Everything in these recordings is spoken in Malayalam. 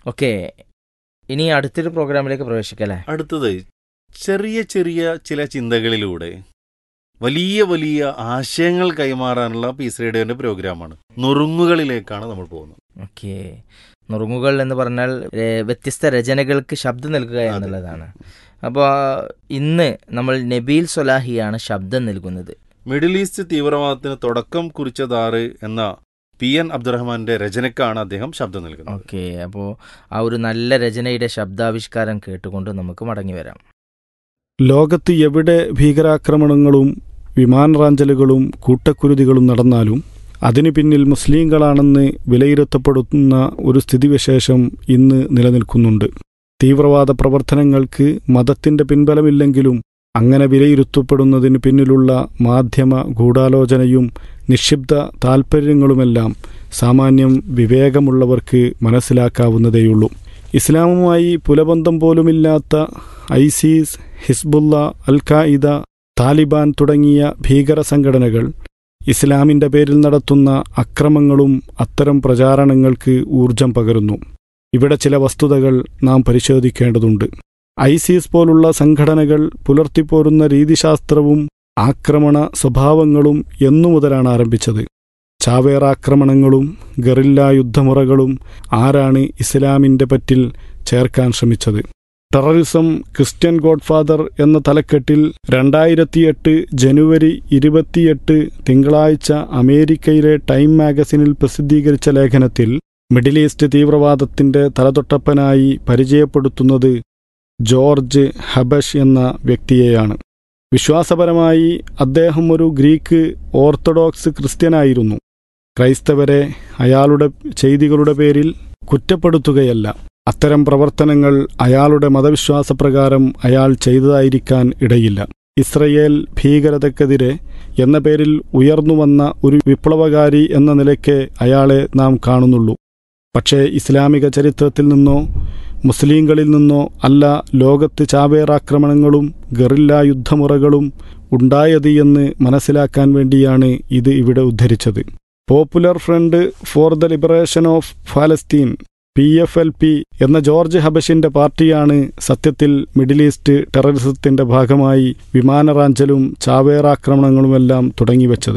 ഓക്കെ, ഇനി അടുത്തൊരു പ്രോഗ്രാമിലേക്ക് പ്രവേശിക്കല്ലേ? അടുത്തത് ചെറിയ ചെറിയ ചില ചിന്തകളിലൂടെ വലിയ വലിയ ആശയങ്ങൾ കൈമാറാനുള്ള പീസ് റേഡിയോന്റെ പ്രോഗ്രാമാണ്. നുറുങ്ങുകളിലേക്കാണ് നമ്മൾ പോകുന്നത്. ഓക്കെ, നുറുങ്ങുകൾ എന്ന് പറഞ്ഞാൽ വ്യത്യസ്ത രചനകൾക്ക് ശബ്ദം നൽകുക എന്നുള്ളതാണ്. അപ്പോൾ ഇന്ന് നമ്മൾ നബീൽ സൊലാഹിയാണ് ശബ്ദം നൽകുന്നത്. മിഡിൽ ഈസ്റ്റ് തീവ്രവാദത്തിന് തുടക്കം കുറിച്ചതാറ് എന്ന PN അബ്ദുറഹ്മാന്റെ രചനക്കാണ് അദ്ദേഹം ശബ്ദം നൽകുന്നത്. ഓക്കെ, അപ്പോൾ ആ ഒരു നല്ല രചനയുടെ ശബ്ദാവിഷ്കാരം കേട്ടുകൊണ്ട് നമുക്ക് മടങ്ങി വരാം. ലോകത്ത് എവിടെ ഭീകരാക്രമണങ്ങളും വിമാനറാഞ്ചലുകളും കൂട്ടക്കുരുതികളും നടന്നാലും അതിനു പിന്നിൽ മുസ്ലിങ്ങളാണെന്ന് വിലയിരുത്തപ്പെടുന്ന ഒരു സ്ഥിതിവിശേഷം ഇന്ന് നിലനിൽക്കുന്നുണ്ട്. തീവ്രവാദ പ്രവർത്തനങ്ങൾക്ക് മതത്തിന്റെ പിൻബലമില്ലെങ്കിലും അങ്ങനെ വിലയിരുത്തപ്പെടുന്നതിന് പിന്നിലുള്ള മാധ്യമ ഗൂഢാലോചനയും നിക്ഷിപ്ത താൽപ്പര്യങ്ങളുമെല്ലാം സാമാന്യം വിവേകമുള്ളവർക്ക് മനസ്സിലാക്കാവുന്നതേയുള്ളൂ. ഇസ്ലാമുമായി പുലബന്ധം പോലുമില്ലാത്ത ഐസിസ്, ഹിസ്ബുള്ള, അൽ ഖായിദ, താലിബാൻ തുടങ്ങിയ ഭീകര സംഘടനകൾ ഇസ്ലാമിന്റെ പേരിൽ നടത്തുന്ന അക്രമങ്ങളും അത്തരം പ്രചാരണങ്ങൾക്ക് ഊർജം പകരുന്നു. ഇവിടെ ചില വസ്തുതകൾ നാം പരിശോധിക്കേണ്ടതുണ്ട്. ഐസിസ് പോലുള്ള സംഘടനകൾ പുലർത്തിപ്പോരുന്ന രീതിശാസ്ത്രവും ആക്രമണ സ്വഭാവങ്ങളും എന്നു മുതലാണ് ആരംഭിച്ചത്? ചാവേറാക്രമണങ്ങളും ഗറില്ല യുദ്ധമുറകളും ആരാണ് ഇസ്ലാമിന്റെ പറ്റിൽ ചേർക്കാൻ ശ്രമിച്ചത്? ടെററിസം, ക്രിസ്ത്യൻ ഗോഡ്ഫാദർ എന്ന തലക്കെട്ടിൽ 2008 ജനുവരി 28 തിങ്കളാഴ്ച അമേരിക്കയിലെ ടൈം മാഗസിനിൽ പ്രസിദ്ധീകരിച്ച ലേഖനത്തിൽ മിഡിൽ ഈസ്റ്റ് തീവ്രവാദത്തിന്റെ തലതൊട്ടപ്പനായി പരിചയപ്പെടുത്തുന്നത് ജോർജ് ഹബഷ് എന്ന വ്യക്തിയെയാണ്. വിശ്വാസപരമായി അദ്ദേഹം ഒരു ഗ്രീക്ക് ഓർത്തഡോക്സ് ക്രിസ്ത്യനായിരുന്നു. ക്രൈസ്തവരെ അയാളുടെ ചെയ്തികളുടെ പേരിൽ കുറ്റപ്പെടുത്തുകയല്ല, അത്തരം പ്രവർത്തനങ്ങൾ അയാളുടെ മതവിശ്വാസപ്രകാരം അയാൾ ചെയ്തതായിരിക്കാൻ ഇടയില്ല. ഇസ്രയേൽ ഭീകരതയ്ക്കെതിരെ എന്ന പേരിൽ ഉയർന്നുവന്ന ഒരു വിപ്ലവകാരി എന്ന നിലയ്ക്ക് അയാളെ നാം കാണുന്നുള്ളൂ. പക്ഷേ ഇസ്ലാമിക ചരിത്രത്തിൽ നിന്നോ മുസ്ലിങ്ങളിൽ നിന്നോ അല്ല ലോകത്ത് ചാവേറാക്രമണങ്ങളും ഗറില്ല യുദ്ധമുറകളും ഉണ്ടായത് എന്ന് മനസ്സിലാക്കാൻ വേണ്ടിയാണ് ഇത് ഇവിടെ ഉദ്ധരിച്ചത്. Popular front for the liberation of ഫലസ്തീൻ PFLP എന്ന ജോർജ് ഹബഷിന്റെ പാർട്ടിയാണ് സത്യത്തിൽ മിഡിൽ ഈസ്റ്റ് ടെററിസത്തിന്റെ ഭാഗമായി വിമാനറാഞ്ചലും ചാവേറാക്രമണങ്ങളുമെല്ലാം തുടങ്ങിവെച്ചത്.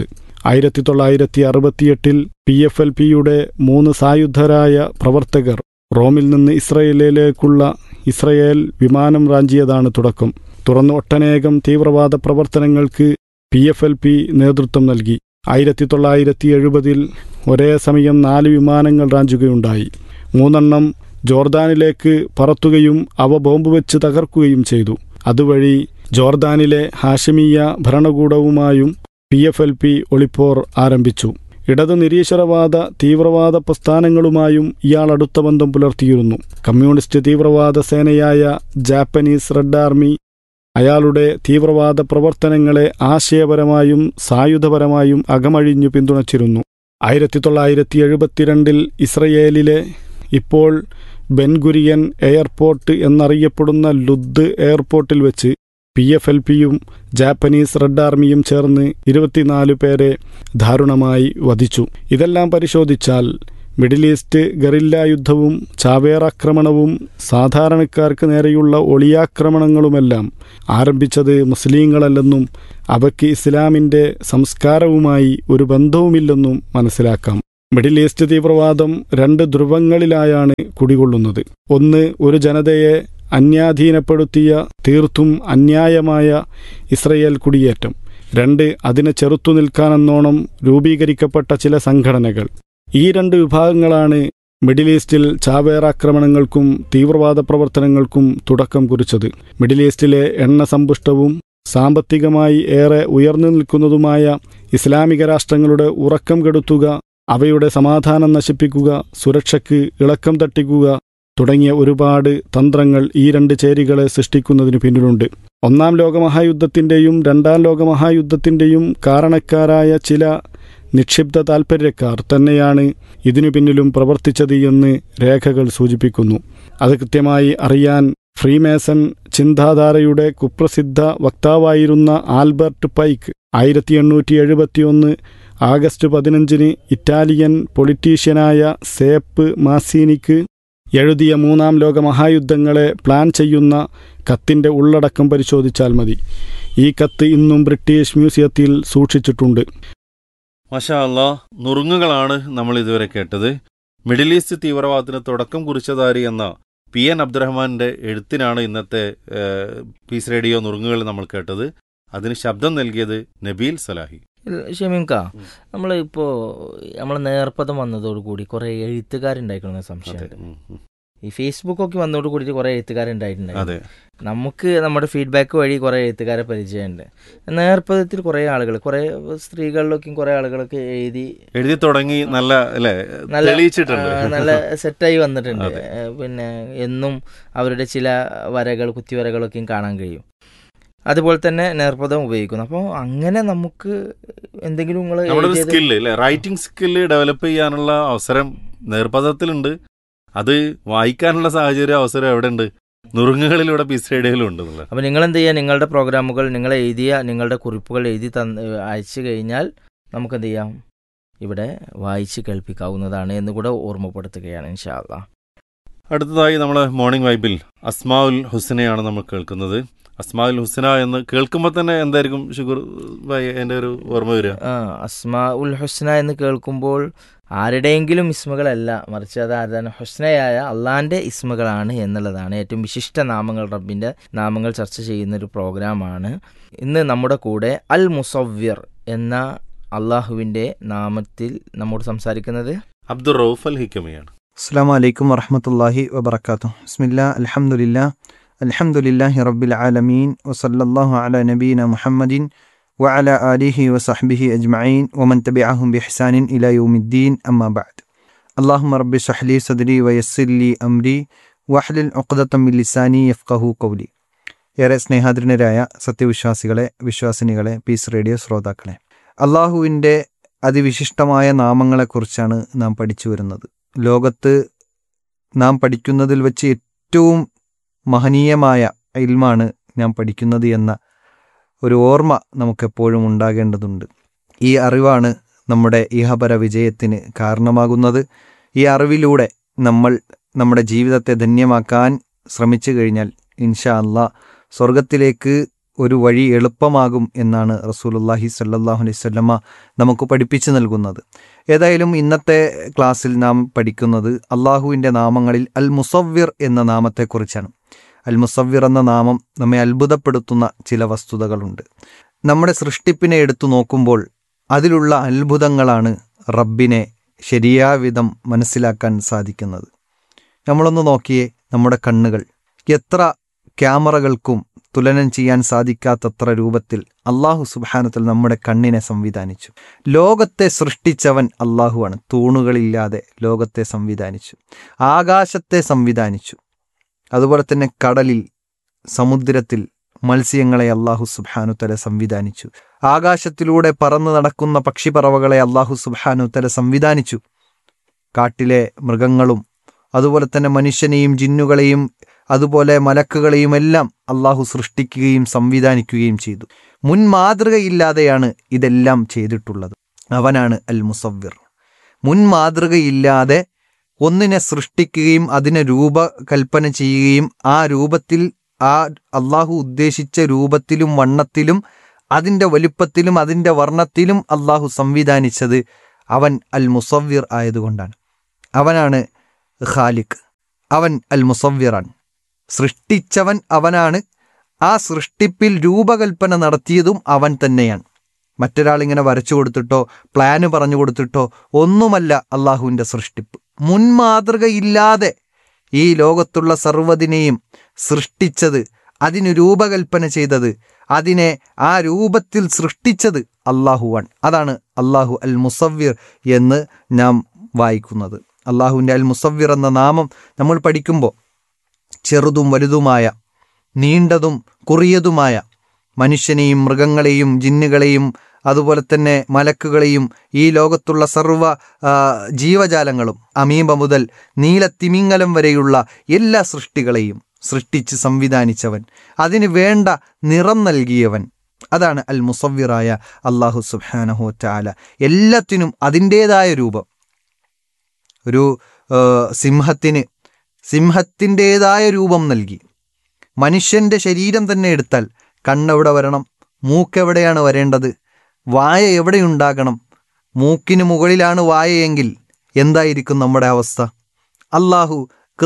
1968 PFLPയുടെ 3 സായുധരായ പ്രവർത്തകർ റോമിൽ നിന്ന് ഇസ്രയേലിലേക്കുള്ള ഇസ്രയേൽ വിമാനം റാഞ്ചിയതാണ് തുടക്കം. തുടർന്ന് ഒട്ടനേകം തീവ്രവാദ പ്രവർത്തനങ്ങൾക്ക് PFLP നേതൃത്വം നൽകി. 1970 ഒരേ സമയം 4 വിമാനങ്ങൾ റാഞ്ചുകയുണ്ടായി. 3 ജോർദാനിലേക്ക് പറത്തുകയും അവ ബോംബ് വെച്ച് തകർക്കുകയും ചെയ്തു. അതുവഴി ജോർദാനിലെ ഹാഷിമിയ ഭരണകൂടവുമായും PFLP ഒളിപ്പോർ ആരംഭിച്ചു. ഇടതു നിരീശ്വരവാദ തീവ്രവാദ പ്രസ്ഥാനങ്ങളുമായും ഇയാൾ അടുത്ത ബന്ധം പുലർത്തിയിരുന്നു. കമ്മ്യൂണിസ്റ്റ് തീവ്രവാദ സേനയായ ജാപ്പനീസ് റെഡ് ആർമി അയാളുടെ തീവ്രവാദ പ്രവർത്തനങ്ങളെ ആശയപരമായും സായുധപരമായും അകമഴിഞ്ഞു പിന്തുണച്ചിരുന്നു. 1972 ഇസ്രയേലിലെ ഇപ്പോൾ ബെൻഗുരിയൻ എയർപോർട്ട് എന്നറിയപ്പെടുന്ന ലുദ് എയർപോർട്ടിൽ വെച്ച് PFLPയും ജാപ്പനീസ് റെഡ് ആർമിയും ചേർന്ന് 24 പേരെ ദാരുണമായി വധിച്ചു. ഇതെല്ലാം പരിശോധിച്ചാൽ മിഡിൽ ഈസ്റ്റ് ഗറില്ല യുദ്ധവും ചാവേറാക്രമണവും സാധാരണക്കാർക്ക് നേരെയുള്ള ഒളിയാക്രമണങ്ങളുമെല്ലാം ആരംഭിച്ചത് മുസ്ലിങ്ങളല്ലെന്നും അവയ്ക്ക് ഇസ്ലാമിന്റെ സംസ്കാരവുമായി ഒരു ബന്ധവുമില്ലെന്നും മനസ്സിലാക്കാം. മിഡിൽ ഈസ്റ്റ് തീവ്രവാദം 2 ധ്രുവങ്ങളിലായാണ് കുടികൊള്ളുന്നത്. ഒന്ന്, ഒരു ജനതയെ അന്യാധീനപ്പെടുത്തിയ തീർത്തും അന്യായമായ ഇസ്രയേൽ കുടിയേറ്റം. 2, അതിനെ ചെറുത്തു നിൽക്കാനെന്നോണം രൂപീകരിക്കപ്പെട്ട ചില സംഘടനകൾ. ഈ 2 വിഭാഗങ്ങളാണ് മിഡിൽ ഈസ്റ്റിൽ ചാവേറാക്രമണങ്ങൾക്കും തീവ്രവാദ പ്രവർത്തനങ്ങൾക്കും തുടക്കം കുറിച്ചത്. മിഡിൽ ഈസ്റ്റിലെ എണ്ണസമ്പുഷ്ടവും സാമ്പത്തികമായി ഏറെ ഉയർന്നു നിൽക്കുന്നതുമായ ഇസ്ലാമിക രാഷ്ട്രങ്ങളുടെ ഉറക്കം കെടുത്തുക, അവയുടെ സമാധാനം നശിപ്പിക്കുക, സുരക്ഷയ്ക്ക് ഇളക്കം തട്ടിക്കുക തുടങ്ങിയ ഒരുപാട് തന്ത്രങ്ങൾ ഈ 2 ചേരികളെ സൃഷ്ടിക്കുന്നതിനു പിന്നിലുണ്ട്. 1-ാം ലോകമഹായുദ്ധത്തിന്റെയും 2-ാം ലോകമഹായുദ്ധത്തിന്റെയും കാരണക്കാരായ ചില നിക്ഷിപ്ത താൽപ്പര്യക്കാർ തന്നെയാണ് ഇതിനു പിന്നിലും പ്രവർത്തിച്ചത് എന്ന് രേഖകൾ സൂചിപ്പിക്കുന്നു. അത് കൃത്യമായി അറിയാൻ ഫ്രീമേസൺ ചിന്താധാരയുടെ കുപ്രസിദ്ധ വക്താവായിരുന്ന ആൽബർട്ട് പൈക്ക് 1871 ആഗസ്റ്റ് 15 ഇറ്റാലിയൻ പൊളിറ്റീഷ്യനായ സേപ്പ് മാസീനിക്ക് എഴുതിയ 3-ാം ലോക മഹായുദ്ധങ്ങളെ പ്ലാൻ ചെയ്യുന്ന കത്തിൻ്റെ ഉള്ളടക്കം പരിശോധിച്ചാൽ മതി. ഈ കത്ത് ഇന്നും ബ്രിട്ടീഷ് മ്യൂസിയത്തിൽ സൂക്ഷിച്ചിട്ടുണ്ട്. മാഷാ അല്ലാ, നുറുങ്ങുകളാണ് നമ്മൾ ഇതുവരെ കേട്ടത്. മിഡിൽ ഈസ്റ്റ് തീവ്രവാദത്തിന് തുടക്കം കുറിച്ചതാരി എന്ന PN അബ്ദുറഹ്മാന്റെ എഴുത്തിനാണ് ഇന്നത്തെ പീസ് റേഡിയോ നുറുങ്ങുകൾ നമ്മൾ കേട്ടത്. അതിന് ശബ്ദം നൽകിയത് നബീൽ സലാഹി. ഷമീംക, നമ്മളിപ്പോൾ നമ്മളെ നേർപ്പദം വന്നതോടുകൂടി കുറേ എഴുത്തുകാരുണ്ടായിരിക്കണമെന്ന സംശയമുണ്ട്. ഈ ഫേസ്ബുക്കൊക്കെ വന്നതോട് കൂടിയിട്ട് കുറേ എഴുത്തുകാരുണ്ടായിട്ടുണ്ടായിരുന്നു. നമുക്ക് നമ്മുടെ ഫീഡ്ബാക്ക് വഴി കുറേ എഴുത്തുകാരെ പരിചയമുണ്ട്. നേർപ്പദത്തിൽ കുറേ ആളുകൾ, കുറേ സ്ത്രീകളിലൊക്കെയും കുറേ ആളുകളൊക്കെ എഴുതി തുടങ്ങി, നല്ല സെറ്റായി വന്നിട്ടുണ്ട്. പിന്നെ എന്നും അവരുടെ ചില വരകൾ, കുത്തിവരകളൊക്കെയും കാണാൻ കഴിയും. അതുപോലെ തന്നെ നേർപ്പദം ഉപയോഗിക്കുന്നു. അപ്പോൾ അങ്ങനെ നമുക്ക് എന്തെങ്കിലും റൈറ്റിംഗ് സ്കില്ല് ഡെവലപ്പ് ചെയ്യാനുള്ള അവസരം നേർപ്പദത്തിലുണ്ട്. അത് വായിക്കാനുള്ള സാഹചര്യം, അവസരം എവിടെ ഉണ്ട്? നുറുങ്ങുകളിലൂടെ പീസ് റേഡിയോയിലും ഉണ്ട്. അപ്പോൾ നിങ്ങൾ എന്ത് ചെയ്യുക, നിങ്ങളുടെ പ്രോഗ്രാമുകൾ, നിങ്ങൾ എഴുതിയ നിങ്ങളുടെ കുറിപ്പുകൾ എഴുതി അയച്ചു കഴിഞ്ഞാൽ നമുക്ക് എന്ത് ചെയ്യാം, ഇവിടെ വായിച്ച് കേൾപ്പിക്കാവുന്നതാണ് എന്ന് കൂടെ ഓർമ്മപ്പെടുത്തുകയാണ് ഇൻഷാ അല്ലാ. അടുത്തതായി നമ്മൾ മോർണിംഗ് വൈബിൽ അസ്മാഉൽ ഹുസ്നയാണ് നമ്മൾ കേൾക്കുന്നത്. അസ്മാഉൽ ഹുസ്ന എന്ന് കേൾക്കുമ്പോൾ തന്നെ എന്തായിരിക്കും ഷുഗർ ഭായി എൻ്റെ ഒരു ഓർമ്മ വരിക? അസ്മാഉൽ ഹുസ്ന എന്ന് കേൾക്കുമ്പോൾ ആരുടെയെങ്കിലും ഇസ്മുകളല്ല, മറിച്ച് അത് ആരാണ്, ഹുസ്നയായ അള്ളാൻ്റെ ഇസ്മുകളാണ് എന്നുള്ളതാണ്. ഏറ്റവും വിശിഷ്ട നാമങ്ങൾ, റബ്ബിൻ്റെ നാമങ്ങൾ ചർച്ച ചെയ്യുന്നൊരു പ്രോഗ്രാമാണ്. ഇന്ന് നമ്മുടെ കൂടെ അൽ മുസവ്വിർ എന്ന അള്ളാഹുവിൻ്റെ നാമത്തിൽ നമ്മോട് സംസാരിക്കുന്നത് അബ്ദുർ റൌഫ് അൽ ഹിക്കമിയാണ്. അസ്സലാമു അലൈക്കും വറഹ്മത്തുള്ളാഹി വബറകാതുഹു. ബിസ്മില്ലാ അൽഹംദുലില്ലാഹി റബ്ബിൽ ആലമീൻ വസല്ലല്ലാഹു അലാ നബീന മുഹമ്മദിൻ വഅലാ ആലിഹി വസഹ്ബിഹി അജ്മഈൻ വമൻ തബിഅഹും ബിഇഹ്സാനിൻ ഇലാ യൗമിദ്ദീൻ അമ്മാ ബഅദ്. അല്ലാഹുമ്മ റബ്ബി ഇശ്റഹ് ലി സദ്രി വയസ്സിർ ലി അംരി വഹ്ലുൽ ഉഖ്ദതം മിൻ ലിസാനി യഫ്ഖഹു ഖൗലി. ഏറെ സ്നേഹാദരനരായ സത്യവിശ്വാസികളെ, വിശ്വാസിനികളെ, പീസ് റേഡിയോ ശ്രോതാക്കളെ, അള്ളാഹുവിൻ്റെ അതിവിശിഷ്ടമായ നാമങ്ങളെക്കുറിച്ചാണ് നാം പഠിച്ചു വരുന്നത്. ലോകത്ത് നാം പഠിക്കുന്നതിൽ വെച്ച് ഏറ്റവും മഹനീയമായ ഇൽമാണ് നാം പഠിക്കുന്നത് എന്ന ഒരു ഓർമ്മ നമുക്കെപ്പോഴും ഉണ്ടാകേണ്ടതുണ്ട്. ഈ അറിവാണ് നമ്മുടെ ഇഹപര വിജയത്തിന് കാരണമാകുന്നത്. ഈ അറിവിലൂടെ നമ്മൾ നമ്മുടെ ജീവിതത്തെ ധന്യമാക്കാൻ ശ്രമിച്ചു കഴിഞ്ഞാൽ ഇൻഷാ അല്ലാഹ് സ്വർഗത്തിലേക്ക് ഒരു വഴി എളുപ്പമാകും എന്നാണ് റസൂലുള്ളാഹി സ്വല്ലല്ലാഹു അലൈഹി വസല്ലമ നമുക്ക് പഠിപ്പിച്ചു നൽകുന്നത്. ഏതായാലും ഇന്നത്തെ ക്ലാസ്സിൽ നാം പഠിക്കുന്നത് അള്ളാഹുവിൻ്റെ നാമങ്ങളിൽ അൽ മുസവ്വിർ എന്ന നാമത്തെക്കുറിച്ചാണ്. അൽ മുസവ്വിർ എന്ന നാമം നമ്മെ അത്ഭുതപ്പെടുത്തുന്ന ചില വസ്തുതകളുണ്ട്. നമ്മുടെ സൃഷ്ടിപ്പിനെ എടുത്തു നോക്കുമ്പോൾ അതിലുള്ള അത്ഭുതങ്ങളാണ് റബ്ബിനെ ശരിയായ വിധം മനസ്സിലാക്കാൻ സാധിക്കുന്നത്. നമ്മളൊന്ന് നോക്കിയേ, നമ്മുടെ കണ്ണുകൾ എത്ര ക്യാമറകൾക്കും തുലനം ചെയ്യാൻ സാധിക്കാത്തത്ര രൂപത്തിൽ അള്ളാഹു സുബ്ഹാനഹു നമ്മുടെ കണ്ണിനെ സംവിധാനിച്ചു. ലോകത്തെ സൃഷ്ടിച്ചവൻ അള്ളാഹുവാണ്. തൂണുകളില്ലാതെ ലോകത്തെ സംവിധാനിച്ചു. ആകാശത്തെ സംവിധാനിച്ചു. അതുപോലെ തന്നെ കടലിൽ, സമുദ്രത്തിൽ മത്സ്യങ്ങളെ അള്ളാഹു സുബ്ഹാനഹു തആല സംവിധാനിച്ചു. ആകാശത്തിലൂടെ പറന്നു നടക്കുന്ന പക്ഷിപ്പറവകളെ അള്ളാഹു സുബ്ഹാനഹു തആല സംവിധാനിച്ചു. കാട്ടിലെ മൃഗങ്ങളും അതുപോലെ തന്നെ മനുഷ്യനെയും ജിന്നുകളെയും അതുപോലെ മലക്കുകളെയും എല്ലാം അള്ളാഹു സൃഷ്ടിക്കുകയും സംവിധാനിക്കുകയും ചെയ്തു. മുൻ മാതൃകയില്ലാതെയാണ് ഇതെല്ലാം ചെയ്തിട്ടുള്ളത്. അവനാണ് അൽ മുസവ്വിർ. മുൻ മാതൃകയില്ലാതെ ഒന്നിനെ സൃഷ്ടിക്കുകയും അതിനെ രൂപകൽപ്പന ചെയ്യുകയും ആ രൂപത്തിൽ, ആ അള്ളാഹു ഉദ്ദേശിച്ച രൂപത്തിലും വണ്ണത്തിലും അതിൻ്റെ വലുപ്പത്തിലും അതിൻ്റെ വർണ്ണത്തിലും അള്ളാഹു സംവിധാനിച്ചത് അവൻ അൽ മുസവ്വിർ ആയതുകൊണ്ടാണ്. അവനാണ് ഖാലിഖ്. അവൻ അൽ മുസവ്വിറാണ്. സൃഷ്ടിച്ചവൻ അവനാണ്. ആ സൃഷ്ടിപ്പിൽ രൂപകൽപ്പന നടത്തിയതും അവൻ തന്നെയാണ്. മറ്റൊരാളിങ്ങനെ വരച്ചു കൊടുത്തിട്ടോ പ്ലാന് പറഞ്ഞു കൊടുത്തിട്ടോ ഒന്നുമല്ല അള്ളാഹുവിൻ്റെ സൃഷ്ടിപ്പ്. മുൻമാതൃകയില്ലാതെ ഈ ലോകത്തുള്ള സർവ്വതിനെയും സൃഷ്ടിച്ചത്, അതിന് രൂപകൽപ്പന ചെയ്തത്, അതിനെ ആ രൂപത്തിൽ സൃഷ്ടിച്ചത് അള്ളാഹുവാണ്. അതാണ് അള്ളാഹു അൽ മുസവ്വിർ എന്ന് നാം വായിക്കുന്നത്. അള്ളാഹുവിൻ്റെ അൽ മുസവ്വിർ എന്ന നാമം നമ്മൾ പഠിക്കുമ്പോൾ ചെറുതും വലുതുമായ, നീണ്ടതും കുറിയതുമായ, മനുഷ്യനെയും മൃഗങ്ങളെയും ജിന്നുകളെയും അതുപോലെ തന്നെ മലക്കുകളെയും ഈ ലോകത്തുള്ള സർവ്വ ജീവജാലങ്ങളും അമീബ മുതൽ നീലത്തിമിംഗലം വരെയുള്ള എല്ലാ സൃഷ്ടികളെയും സൃഷ്ടിച്ച് സംവിധാനിച്ചവൻ, അതിന് വേണ്ട നിറം നൽകിയവൻ, അതാണ് അൽ മുസവ്വിറായ അള്ളാഹു സുബ്ഹാനഹു വതആല. എല്ലാത്തിനും അതിൻ്റേതായ രൂപം. ഒരു സിംഹത്തിന് സിംഹത്തിൻ്റേതായ രൂപം നൽകി. മനുഷ്യൻ്റെ ശരീരം തന്നെ എടുത്താൽ കണ്ണെവിടെ വരണം, മൂക്കെവിടെയാണ് വരേണ്ടത്, വായ എവിടെയുണ്ടാകണം, മൂക്കിന് മുകളിലാണ് വായയെങ്കിൽ എന്തായിരിക്കും നമ്മുടെ അവസ്ഥ? അള്ളാഹു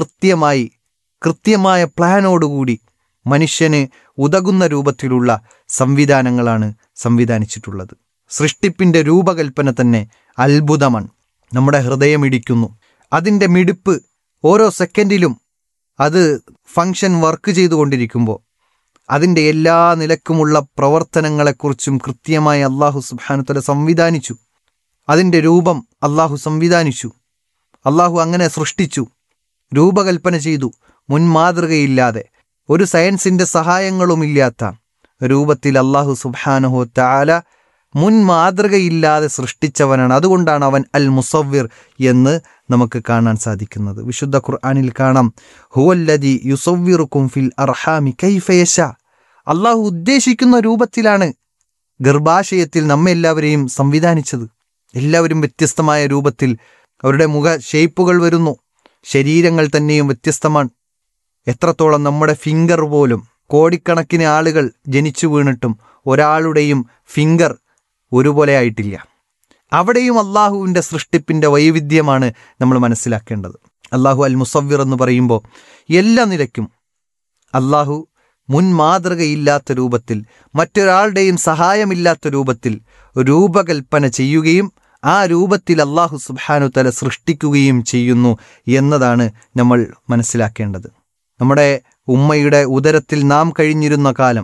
കൃത്യമായ പ്ലാനോടുകൂടി മനുഷ്യന് ഉതകുന്ന രൂപത്തിലുള്ള സംവിധാനങ്ങളാണ് സംവിധാനിച്ചിട്ടുള്ളത്. സൃഷ്ടിപ്പിൻ്റെ രൂപകൽപ്പന തന്നെ അത്ഭുതമാണ്. നമ്മുടെ ഹൃദയമിടിക്കുന്നു. അതിൻ്റെ മിടിപ്പ് ഓരോ സെക്കൻഡിലും അത് ഫങ്ഷൻ വർക്ക് ചെയ്തുകൊണ്ടിരിക്കുമ്പോൾ അതിൻ്റെ എല്ലാ നിലക്കുമുള്ള പ്രവർത്തനങ്ങളെക്കുറിച്ചും കൃത്യമായി അള്ളാഹു സുബ്ഹാനഹു വതആല സംവിധാനിച്ചു. അതിൻ്റെ രൂപം അള്ളാഹു സംവിധാനിച്ചു. അള്ളാഹു അങ്ങനെ സൃഷ്ടിച്ചു, രൂപകൽപ്പന ചെയ്തു. മുൻമാതൃകയില്ലാതെ, ഒരു സയൻസിൻ്റെ സഹായങ്ങളുമില്ലാത്ത രൂപത്തിൽ അള്ളാഹു സുബ്ഹാനഹു വതആല മുൻമാതൃകയില്ലാതെ സൃഷ്ടിച്ചവനാണ്. അതുകൊണ്ടാണ് അവൻ അൽ മുസവ്വിർ എന്ന് നമുക്ക് കാണാൻ സാധിക്കുന്നത്. വിശുദ്ധ ഖുർആനിൽ കാണാം, ഹുവല്ലദി യുസവ്വിറുക്കും ഫിൽ അർഹാമി കൈഫ യശാ. അള്ളാഹു ഉദ്ദേശിക്കുന്ന രൂപത്തിലാണ് ഗർഭാശയത്തിൽ നമ്മെല്ലാവരെയും സംവിധാനിച്ചത്. എല്ലാവരും വ്യത്യസ്തമായ രൂപത്തിൽ അവരുടെ മുഖ ഷേപ്പുകൾ വരുന്നു. ശരീരങ്ങൾ തന്നെയും വ്യത്യസ്തമാണ്. എത്രത്തോളം നമ്മുടെ ഫിംഗർ പോലും, കോടിക്കണക്കിന് ആളുകൾ ജനിച്ചു വീണിട്ടും ഒരാളുടെയും ഫിംഗർ ഒരുപോലെ ആയിട്ടില്ല. അവിടെയും അള്ളാഹുവിൻ്റെ സൃഷ്ടിപ്പിൻ്റെ വൈവിധ്യമാണ് നമ്മൾ മനസ്സിലാക്കേണ്ടത്. അള്ളാഹു അൽ മുസവ്വിർ എന്ന് പറയുമ്പോൾ എല്ലാ നിലയ്ക്കും അള്ളാഹു മുൻമാതൃകയില്ലാത്ത രൂപത്തിൽ, മറ്റൊരാളുടെയും സഹായമില്ലാത്ത രൂപത്തിൽ രൂപകൽപ്പന ചെയ്യുകയും ആ രൂപത്തിൽ അള്ളാഹു സുബ്ഹാനഹു വതആല സൃഷ്ടിക്കുകയും ചെയ്യുന്നു എന്നതാണ് നമ്മൾ മനസ്സിലാക്കേണ്ടത്. നമ്മുടെ ഉമ്മയുടെ ഉദരത്തിൽ നാം കഴിഞ്ഞിരുന്ന കാലം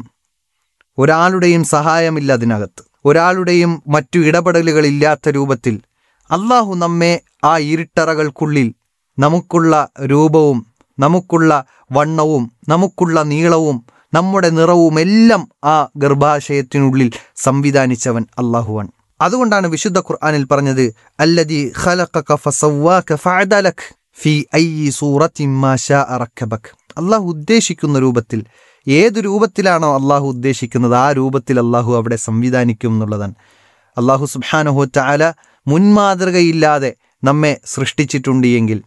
ഒരാളുടെയും സഹായമില്ല, അതിനകത്ത് ഒരാളുടെയും മറ്റു ഇടപെടലുകളില്ലാത്ത രൂപത്തിൽ അള്ളാഹു നമ്മെ ആ ഇരുട്ടറകൾക്കുള്ളിൽ നമുക്കുള്ള രൂപവും നമുക്കുള്ള വണ്ണവും നമുക്കുള്ള നീളവും നമ്മുടെ നിറവും എല്ലാം ആ ഗർഭാശയത്തിനുള്ളിൽ സംവിധാനിച്ചവൻ അള്ളാഹുവാണ്. അതുകൊണ്ടാണ് വിശുദ്ധ ഖുർആനിൽ പറഞ്ഞത്, അല്ലദീ ഖലഖക ഫസവ്വാക ഫഅദലക ഫീ അയ്യി സൂറത്തിൻ മാ ശാഅ റക്കബക. അള്ളാഹു ഉദ്ദേശിക്കുന്ന രൂപത്തിൽ, ഏത് രൂപത്തിലാണോ അള്ളാഹു ഉദ്ദേശിക്കുന്നത് ആ രൂപത്തിൽ അള്ളാഹു അവിടെ സംവിധാനിക്കും എന്നുള്ളതാണ്. അള്ളാഹു സുബ്ഹാനഹു വതആല മുൻമാതൃകയില്ലാതെ നമ്മെ സൃഷ്ടിച്ചിട്ടുണ്ട് എങ്കിൽ,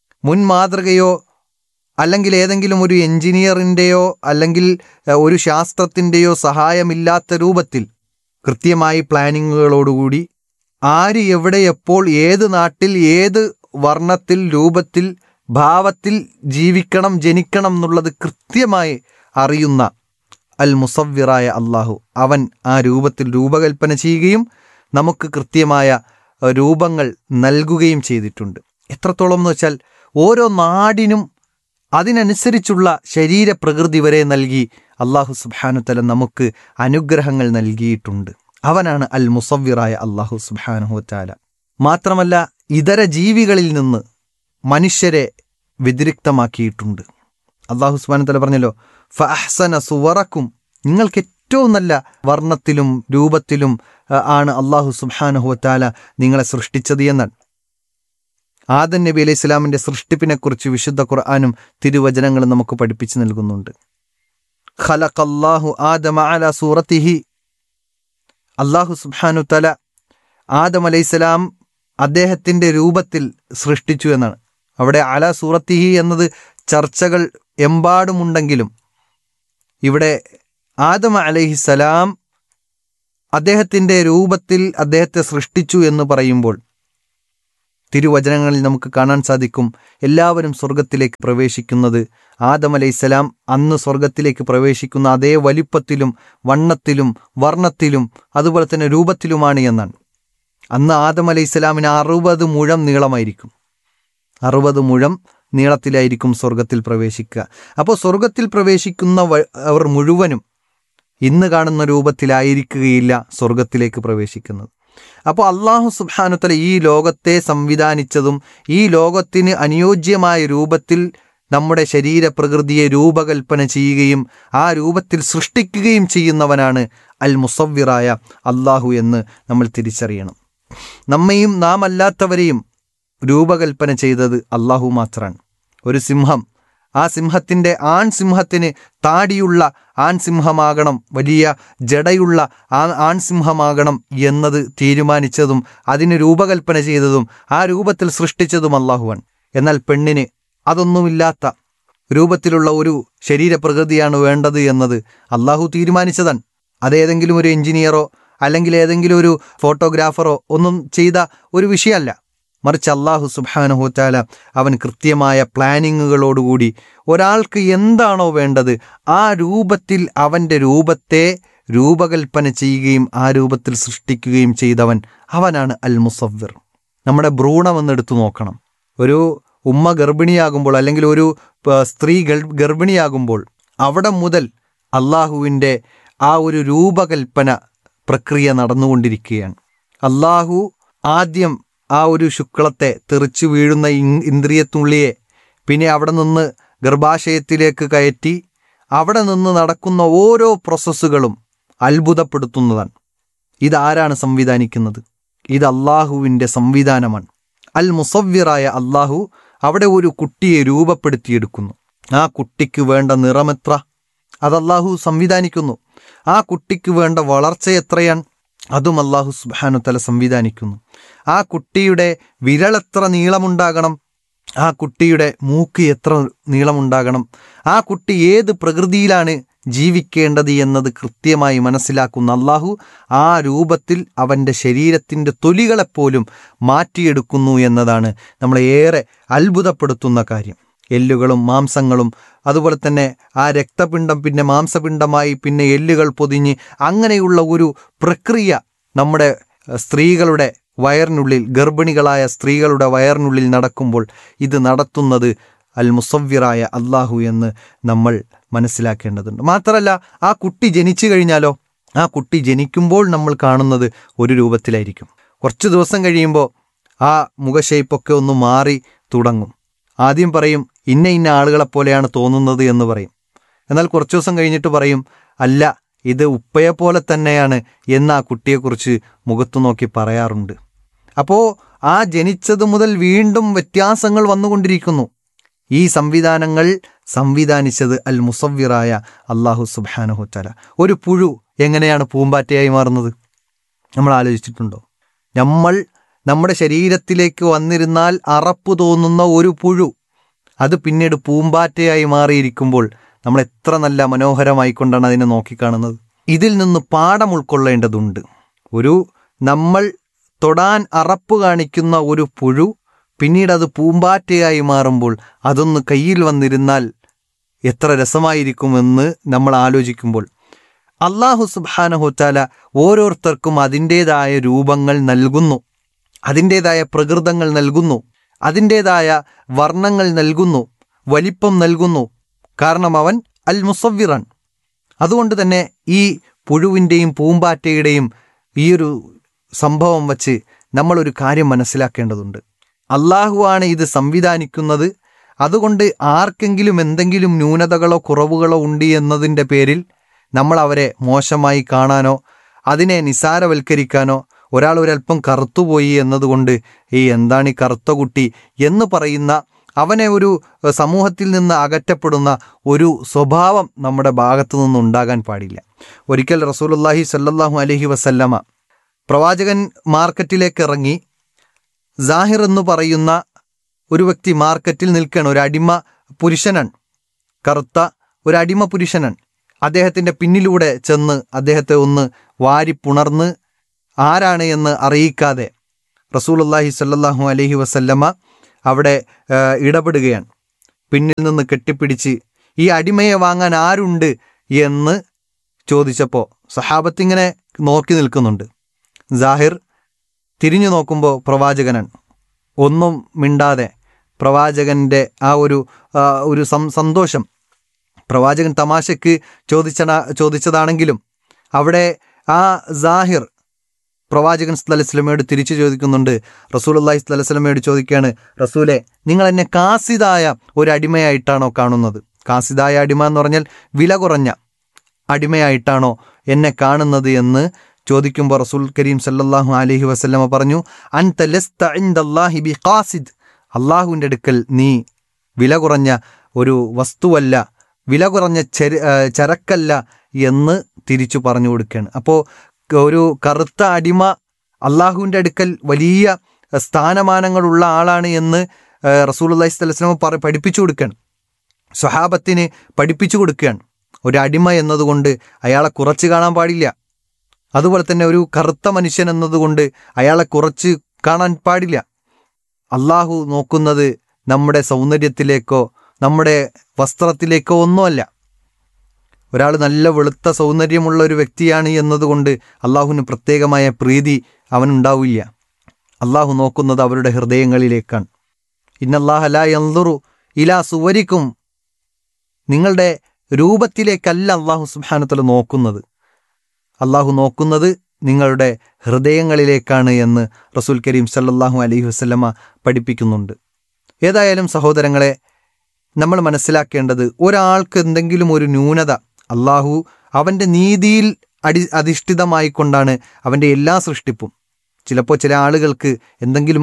മുൻമാതൃകയോ അല്ലെങ്കിൽ ഏതെങ്കിലും ഒരു എഞ്ചിനീയറിൻ്റെയോ അല്ലെങ്കിൽ ഒരു ശാസ്ത്രത്തിൻ്റെയോ സഹായമില്ലാത്ത രൂപത്തിൽ കൃത്യമായി പ്ലാനിങ്ങുകളോടുകൂടി ആര് എവിടെ എപ്പോൾ ഏത് നാട്ടിൽ ഏത് വർണ്ണത്തിൽ രൂപത്തിൽ ഭാവത്തിൽ ജീവിക്കണം ജനിക്കണം എന്നുള്ളത് കൃത്യമായി അറിയുന്ന അൽ മുസവ്വിറായ അള്ളാഹു, അവൻ ആ രൂപത്തിൽ രൂപകൽപ്പന ചെയ്യുകയും നമുക്ക് കൃത്യമായ രൂപങ്ങൾ നൽകുകയും ചെയ്തിട്ടുണ്ട്. എത്രത്തോളം എന്ന് വെച്ചാൽ ഓരോ നാടിനും അതിനനുസരിച്ചുള്ള ശരീരപ്രകൃതി വരെ നൽകി അള്ളാഹു സുബ്ഹാനഹു വതആല നമുക്ക് അനുഗ്രഹങ്ങൾ നൽകിയിട്ടുണ്ട്. അവനാണ് അൽ മുസവ്വിറായ അള്ളാഹു സുബ്ഹാനഹു വതആല. മാത്രമല്ല ഇതര ജീവികളിൽ നിന്ന് മനുഷ്യരെ വ്യതിരിക്തമാക്കിയിട്ടുണ്ട്. അള്ളാഹു സുബ്ഹാനഹു വതആല പറഞ്ഞല്ലോ, ഫഅഹ്സന സുവറക്കും, നിങ്ങൾക്ക് ഏറ്റവും നല്ല വർണ്ണത്തിലും രൂപത്തിലും ആണ് അള്ളാഹു സുബ്ഹാനഹു വതആല നിങ്ങളെ സൃഷ്ടിച്ചത് എന്നാണ്. ആദം നബി അലൈഹി സ്വലാമിൻ്റെ സൃഷ്ടിപ്പിനെക്കുറിച്ച് വിശുദ്ധ ഖുർആനും തിരുവചനങ്ങളും നമുക്ക് പഠിപ്പിച്ചു നൽകുന്നുണ്ട്. ഖലഖല്ലാഹു ആദമ അലാ സൂറത്തിഹി. അള്ളാഹു സുബ്ഹാനഹു വതആല ആദം അലൈഹിസ്സലാം അദ്ദേഹത്തിൻ്റെ രൂപത്തിൽ സൃഷ്ടിച്ചു എന്നാണ്. അവിടെ അലാ സൂറത്തിഹി എന്നത് ചർച്ചകൾ എമ്പാടുമുണ്ടെങ്കിലും ഇവിടെ ആദം അലൈഹിസ്സലാം അദ്ദേഹത്തിൻ്റെ രൂപത്തിൽ അദ്ദേഹത്തെ സൃഷ്ടിച്ചു എന്ന് പറയുമ്പോൾ തിരുവചനങ്ങളിൽ നമുക്ക് കാണാൻ സാധിക്കും, എല്ലാവരും സ്വർഗത്തിലേക്ക് പ്രവേശിക്കുന്നത് ആദം അലൈഹിസ്സലാം അന്ന് സ്വർഗത്തിലേക്ക് പ്രവേശിക്കുന്ന അതേ വലിപ്പത്തിലും വണ്ണത്തിലും വർണ്ണത്തിലും അതുപോലെ തന്നെ രൂപത്തിലുമാണ് എന്നാണ്. അന്ന് ആദം അലൈഹിസ്സലാമിന് 60 മുഴം നീളമായിരിക്കും. 60 മുഴം നീളത്തിലായിരിക്കും സ്വർഗത്തിൽ പ്രവേശിക്കുക. അപ്പോൾ സ്വർഗത്തിൽ പ്രവേശിക്കുന്ന അവർ മുഴുവനും ഇന്ന് കാണുന്ന രൂപത്തിലായിരിക്കുകയില്ല സ്വർഗത്തിലേക്ക് പ്രവേശിക്കുന്നത്. അപ്പോൾ അള്ളാഹു സുബ്ഹാനഹു വതആല ഈ ലോകത്തെ സംവിധാനിച്ചതും ഈ ലോകത്തിന് അനുയോജ്യമായ രൂപത്തിൽ നമ്മുടെ ശരീരപ്രകൃതിയെ രൂപകൽപ്പന ചെയ്യുകയും ആ രൂപത്തിൽ സൃഷ്ടിക്കുകയും ചെയ്യുന്നവനാണ് അൽ മുസവ്വിറായ അള്ളാഹു എന്ന് നമ്മൾ തിരിച്ചറിയണം. നമ്മയും നാം അല്ലാത്തവരെയും രൂപകൽപ്പന ചെയ്തത് അള്ളാഹു മാത്രമാണ്. ഒരു സിംഹം, ആ സിംഹത്തിൻ്റെ ആൺസിംഹത്തിന് താടിയുള്ള ആൺസിംഹമാകണം, വലിയ ജടയുള്ള ആൺസിംഹമാകണം എന്നത് തീരുമാനിച്ചതും അതിന് രൂപകൽപ്പന ചെയ്തതും ആ രൂപത്തിൽ സൃഷ്ടിച്ചതും അള്ളാഹുവാണ്. എന്നാൽ പെണ്ണിന് അതൊന്നുമില്ലാത്ത രൂപത്തിലുള്ള ഒരു ശരീരപ്രകൃതിയാണ് വേണ്ടത് എന്നത് അള്ളാഹു തീരുമാനിച്ചതാണ്. അതേതെങ്കിലും ഒരു എഞ്ചിനീയറോ അല്ലെങ്കിൽ ഏതെങ്കിലും ഒരു ഫോട്ടോഗ്രാഫറോ ഒന്നും ചെയ്ത ഒരു വിഷയമല്ല. മറിച്ച് അള്ളാഹു സുബ്ഹാനഹു വ തആല അവൻ കൃത്യമായ പ്ലാനിങ്ങുകളോടുകൂടി ഒരാൾക്ക് എന്താണോ വേണ്ടത് ആ രൂപത്തിൽ അവൻ്റെ രൂപത്തെ രൂപകൽപ്പന ചെയ്യുകയും ആ രൂപത്തിൽ സൃഷ്ടിക്കുകയും ചെയ്തവൻ അവനാണ് അൽ മുസവ്വിർ. നമ്മുടെ ഭ്രൂണമെന്നെടുത്തു നോക്കണം. ഒരു ഉമ്മ ഗർഭിണിയാകുമ്പോൾ അല്ലെങ്കിൽ ഒരു സ്ത്രീ ഗർഭിണിയാകുമ്പോൾ അവിടെ മുതൽ അള്ളാഹുവിൻ്റെ ആ ഒരു രൂപകൽപ്പന പ്രക്രിയ നടന്നുകൊണ്ടിരിക്കുകയാണ്. അള്ളാഹു ആദ്യം ആ ഒരു ശുക്ലത്തെ തെറിച്ചു വീഴുന്ന ഇന്ദ്രിയത്തുള്ളിയെ പിന്നെ അവിടെ നിന്ന് ഗർഭാശയത്തിലേക്ക് കയറ്റി അവിടെ നിന്ന് നടക്കുന്ന ഓരോ പ്രോസസ്സുകളും അത്ഭുതപ്പെടുത്തുന്നതാണ്. ഇതാരാണ് സംവിധാനിക്കുന്നത്? ഇത് അള്ളാഹുവിൻ്റെ സംവിധാനമാണ്. അൽ മുസവ്വിറായ അള്ളാഹു അവിടെ ഒരു കുട്ടിയെ രൂപപ്പെടുത്തിയെടുക്കുന്നു. ആ കുട്ടിക്ക് വേണ്ട നിറമെത്ര അത് അള്ളാഹു സംവിധാനിക്കുന്നു. ആ കുട്ടിക്ക് വേണ്ട വളർച്ച എത്രയാണ് അതും അള്ളാഹു സുബ്ഹാനഹു തആല സംവിധാനിക്കുന്നു. ആ കുട്ടിയുടെ വിരലെത്ര നീളമുണ്ടാകണം, ആ കുട്ടിയുടെ മൂക്ക് എത്ര നീളമുണ്ടാകണം, ആ കുട്ടി ഏത് പ്രകൃതിയിലാണ് ജീവിക്കേണ്ടത് എന്നത് കൃത്യമായി മനസ്സിലാക്കുന്ന അള്ളാഹു ആ രൂപത്തിൽ അവൻ്റെ ശരീരത്തിൻ്റെ തൊലികളെപ്പോലും മാറ്റിയെടുക്കുന്നു എന്നതാണ് നമ്മളെ ഏറെ അത്ഭുതപ്പെടുത്തുന്ന കാര്യം. എല്ലുകളും മാംസങ്ങളും അതുപോലെ തന്നെ ആ രക്തപിണ്ഡം പിന്നെ മാംസപിണ്ഡമായി പിന്നെ എല്ലുകൾ പൊതിഞ്ഞ് അങ്ങനെയുള്ള ഒരു പ്രക്രിയ നമ്മുടെ സ്ത്രീകളുടെ വയറിനുള്ളിൽ, ഗർഭിണികളായ സ്ത്രീകളുടെ വയറിനുള്ളിൽ നടക്കുമ്പോൾ ഇത് നടത്തുന്നത് അൽ മുസവ്വിറായ അള്ളാഹു എന്ന് നമ്മൾ മനസ്സിലാക്കേണ്ടതുണ്ട്. മാത്രമല്ല ആ കുട്ടി ജനിച്ചു കഴിഞ്ഞാലോ, ആ കുട്ടി ജനിക്കുമ്പോൾ നമ്മൾ കാണുന്നത് ഒരു രൂപത്തിലായിരിക്കും. കുറച്ച് ദിവസം കഴിയുമ്പോൾ ആ മുഖശേപ്പൊക്കെ ഒന്ന് മാറി തുടങ്ങും. ആദ്യം പറയും ഇന്ന ഇന്ന ആളുകളെപ്പോലെയാണ് തോന്നുന്നത് എന്ന് പറയും. എന്നാൽ കുറച്ച് ദിവസം കഴിഞ്ഞിട്ട് പറയും അല്ല, ഇത് ഉപ്പയെപ്പോലെ തന്നെയാണ് എന്ന് ആ കുട്ടിയെക്കുറിച്ച് മുഖത്തു നോക്കി പറയാറുണ്ട്. അപ്പോൾ ആ ജനിച്ചത് മുതൽ വീണ്ടും വ്യത്യാസങ്ങൾ വന്നുകൊണ്ടിരിക്കുന്നു. ഈ സംവിധാനങ്ങൾ സംവിധാനിച്ചത് അൽ മുസവ്വിറായ അള്ളാഹു സുബ്ഹാനഹു തആല. ഒരു പുഴു എങ്ങനെയാണ് പൂമ്പാറ്റയായി മാറുന്നത് നമ്മൾ ആലോചിച്ചിട്ടുണ്ടോ? നമ്മുടെ ശരീരത്തിലേക്ക് വന്നിരുന്നാൽ അറപ്പ് തോന്നുന്ന ഒരു പുഴു അത് പിന്നീട് പൂമ്പാറ്റയായി മാറിയിരിക്കുമ്പോൾ നമ്മൾ എത്ര നല്ല മനോഹരമായിക്കൊണ്ടാണ് അതിനെ നോക്കിക്കാണുന്നത്. ഇതിൽ നിന്ന് പാഠം ഉൾക്കൊള്ളേണ്ടതുണ്ട്. നമ്മൾ തൊടാൻ അറപ്പ് കാണിക്കുന്ന ഒരു പുഴു പിന്നീട് അത് പൂമ്പാറ്റയായി മാറുമ്പോൾ അതൊന്ന് കയ്യിൽ വന്നിരുന്നാൽ എത്ര രസമായിരിക്കുമെന്ന് നമ്മൾ ആലോചിക്കുമ്പോൾ അള്ളാഹു സുബ്ഹാനഹു തആല ഓരോരുത്തർക്കും അതിൻ്റേതായ രൂപങ്ങൾ നൽകുന്നു, അതിൻ്റേതായ പ്രകൃതങ്ങൾ നൽകുന്നു, അതിൻ്റേതായ വർണ്ണങ്ങൾ നൽകുന്നു, വലിപ്പം നൽകുന്നു. കാരണം അവൻ അൽ മുസവ്വിറാൻ. അതുകൊണ്ട് തന്നെ ഈ പുഴുവിൻ്റെയും പൂമ്പാറ്റയുടെയും ഈ ഒരു സംഭവം വച്ച് നമ്മളൊരു കാര്യം മനസ്സിലാക്കേണ്ടതുണ്ട്. അള്ളാഹുവാണ് ഇത് സംവിധാനിക്കുന്നത്. അതുകൊണ്ട് ആർക്കെങ്കിലും എന്തെങ്കിലും ന്യൂനതകളോ കുറവുകളോ ഉണ്ട് എന്നതിൻ്റെ പേരിൽ നമ്മൾ അവരെ മോശമായി കാണാനോ അതിനെ നിസാരവൽക്കരിക്കാനോ, ഒരാൾ ഒരല്പം കറുത്തുപോയി എന്നതുകൊണ്ട് എന്താണ് ഈ കറുത്ത കുട്ടി എന്ന് പറയുന്ന അവനെ ഒരു സമൂഹത്തിൽ നിന്ന് അകറ്റപ്പെടുന്ന ഒരു സ്വഭാവം നമ്മുടെ ഭാഗത്തു നിന്നുണ്ടാകാൻ പാടില്ല. ഒരിക്കൽ റസൂലുള്ളാഹി സ്വല്ലല്ലാഹു അലൈഹി വസല്ലമ പ്രവാചകൻ മാർക്കറ്റിലേക്ക് ഇറങ്ങി. സാഹിർ എന്ന് പറയുന്ന ഒരു വ്യക്തി മാർക്കറ്റിൽ നിൽക്കുകയാണ്. ഒരു അടിമ പുരുഷനാണ്, കറുത്ത ഒരു അടിമ പുരുഷനാണ്. അദ്ദേഹത്തിൻ്റെ പിന്നിലൂടെ ചെന്ന് അദ്ദേഹത്തെ ഒന്ന് വാരിപ്പുണർന്ന് ആരാണ് എന്ന് അറിയിക്കാതെ റസൂലുള്ളാഹി സ്വല്ലല്ലാഹു അലൈഹി വസല്ലമ അവിടെ ഇടപെടുകയാണ്. പിന്നിൽ നിന്ന് കെട്ടിപ്പിടിച്ച് ഈ അടിമയെ വാങ്ങാൻ ആരുണ്ട് എന്ന് ചോദിച്ചപ്പോൾ സഹാബത്തിങ്ങനെ നോക്കി നിൽക്കുന്നുണ്ട്. സാഹിർ തിരിഞ്ഞു നോക്കുമ്പോൾ പ്രവാചകനാണ്. ഒന്നും മിണ്ടാതെ പ്രവാചകൻ്റെ ആ ഒരു സന്തോഷം, പ്രവാചകൻ തമാശയ്ക്ക് ചോദിച്ചതാണെങ്കിലും അവിടെ ആ സാഹിർ പ്രവാചകൻ സല്ലല്ലാഹു അലൈഹി വസല്ലമയോട് തിരിച്ചു ചോദിക്കുന്നുണ്ട്. റസൂലുള്ളാഹി സ്വല്ലല്ലാഹു അലൈഹി വസല്ലമയോട് ചോദിക്കുകയാണ്, റസൂലെ, നിങ്ങൾ എന്നെ കാസിദായ ഒരു അടിമയായിട്ടാണോ കാണുന്നത്? കാസിദായ അടിമ എന്ന് പറഞ്ഞാൽ വില കുറഞ്ഞ അടിമയായിട്ടാണോ എന്നെ കാണുന്നത് എന്ന് ചോദിക്കുമ്പോൾ റസൂൽ കരീം സല്ലല്ലാഹു അലൈഹി വസല്ലമ പറഞ്ഞു, അൻത ലസ്ത ഇൻദല്ലാഹി ബിഖാസിദ്, അള്ളാഹുവിൻ്റെ അടുക്കൽ നീ വില കുറഞ്ഞ ഒരു വസ്തുവല്ല, വില കുറഞ്ഞ ചരക്കല്ല എന്ന് തിരിച്ചു പറഞ്ഞു കൊടുക്കുകയാണ്. അപ്പോൾ ഒരു കറുത്ത അടിമ അള്ളാഹുവിൻ്റെ അടുക്കൽ വലിയ സ്ഥാനമാനങ്ങളുള്ള ആളാണ് എന്ന് റസൂലുള്ളാഹി സ്വല്ലല്ലാഹു അലൈഹി വസല്ലം പഠിപ്പിച്ചു കൊടുക്കുകയാണ്, സ്വഹാബത്തിന് പഠിപ്പിച്ചു കൊടുക്കുകയാണ്. ഒരു അടിമ എന്നതുകൊണ്ട് അയാളെ കുറച്ച് കാണാൻ പാടില്ല. അതുപോലെ തന്നെ ഒരു കറുത്ത മനുഷ്യൻ എന്നതുകൊണ്ട് അയാളെ കുറച്ച് കാണാൻ പാടില്ല. അള്ളാഹു നോക്കുന്നത് നമ്മുടെ സൗന്ദര്യത്തിലേക്കോ നമ്മുടെ വസ്ത്രത്തിലേക്കോ ഒന്നുമല്ല. ഒരാൾ നല്ല വെളുത്ത സൗന്ദര്യമുള്ള ഒരു വ്യക്തിയാണ് എന്നതുകൊണ്ട് അള്ളാഹുവിന് പ്രത്യേകമായ പ്രീതി അവനുണ്ടാവില്ല. അള്ളാഹു നോക്കുന്നത് അവരുടെ ഹൃദയങ്ങളിലേക്കാണ്. ഇന്നല്ലാഹ ലാ യൻദുറു ഇലാ സുവരിക്കും, നിങ്ങളുടെ രൂപത്തിലേക്കല്ല അള്ളാഹു സുബ്ഹാനഹു വ തആല നോക്കുന്നത്. അള്ളാഹു നോക്കുന്നത് നിങ്ങളുടെ ഹൃദയങ്ങളിലേക്കാണ് എന്ന് റസൂൽ കരീം സല്ലല്ലാഹു അലൈഹി വസല്ലമ പഠിപ്പിക്കുന്നുണ്ട്. ഏതായാലും സഹോദരങ്ങളെ, നമ്മൾ മനസ്സിലാക്കേണ്ടത് ഒരാൾക്ക് എന്തെങ്കിലും ഒരു ന്യൂനത അള്ളാഹു അവൻ്റെ നീതിയിൽ അധിഷ്ഠിതമായിക്കൊണ്ടാണ് അവൻ്റെ എല്ലാ സൃഷ്ടിപ്പും. ചിലപ്പോൾ ചില ആളുകൾക്ക് എന്തെങ്കിലും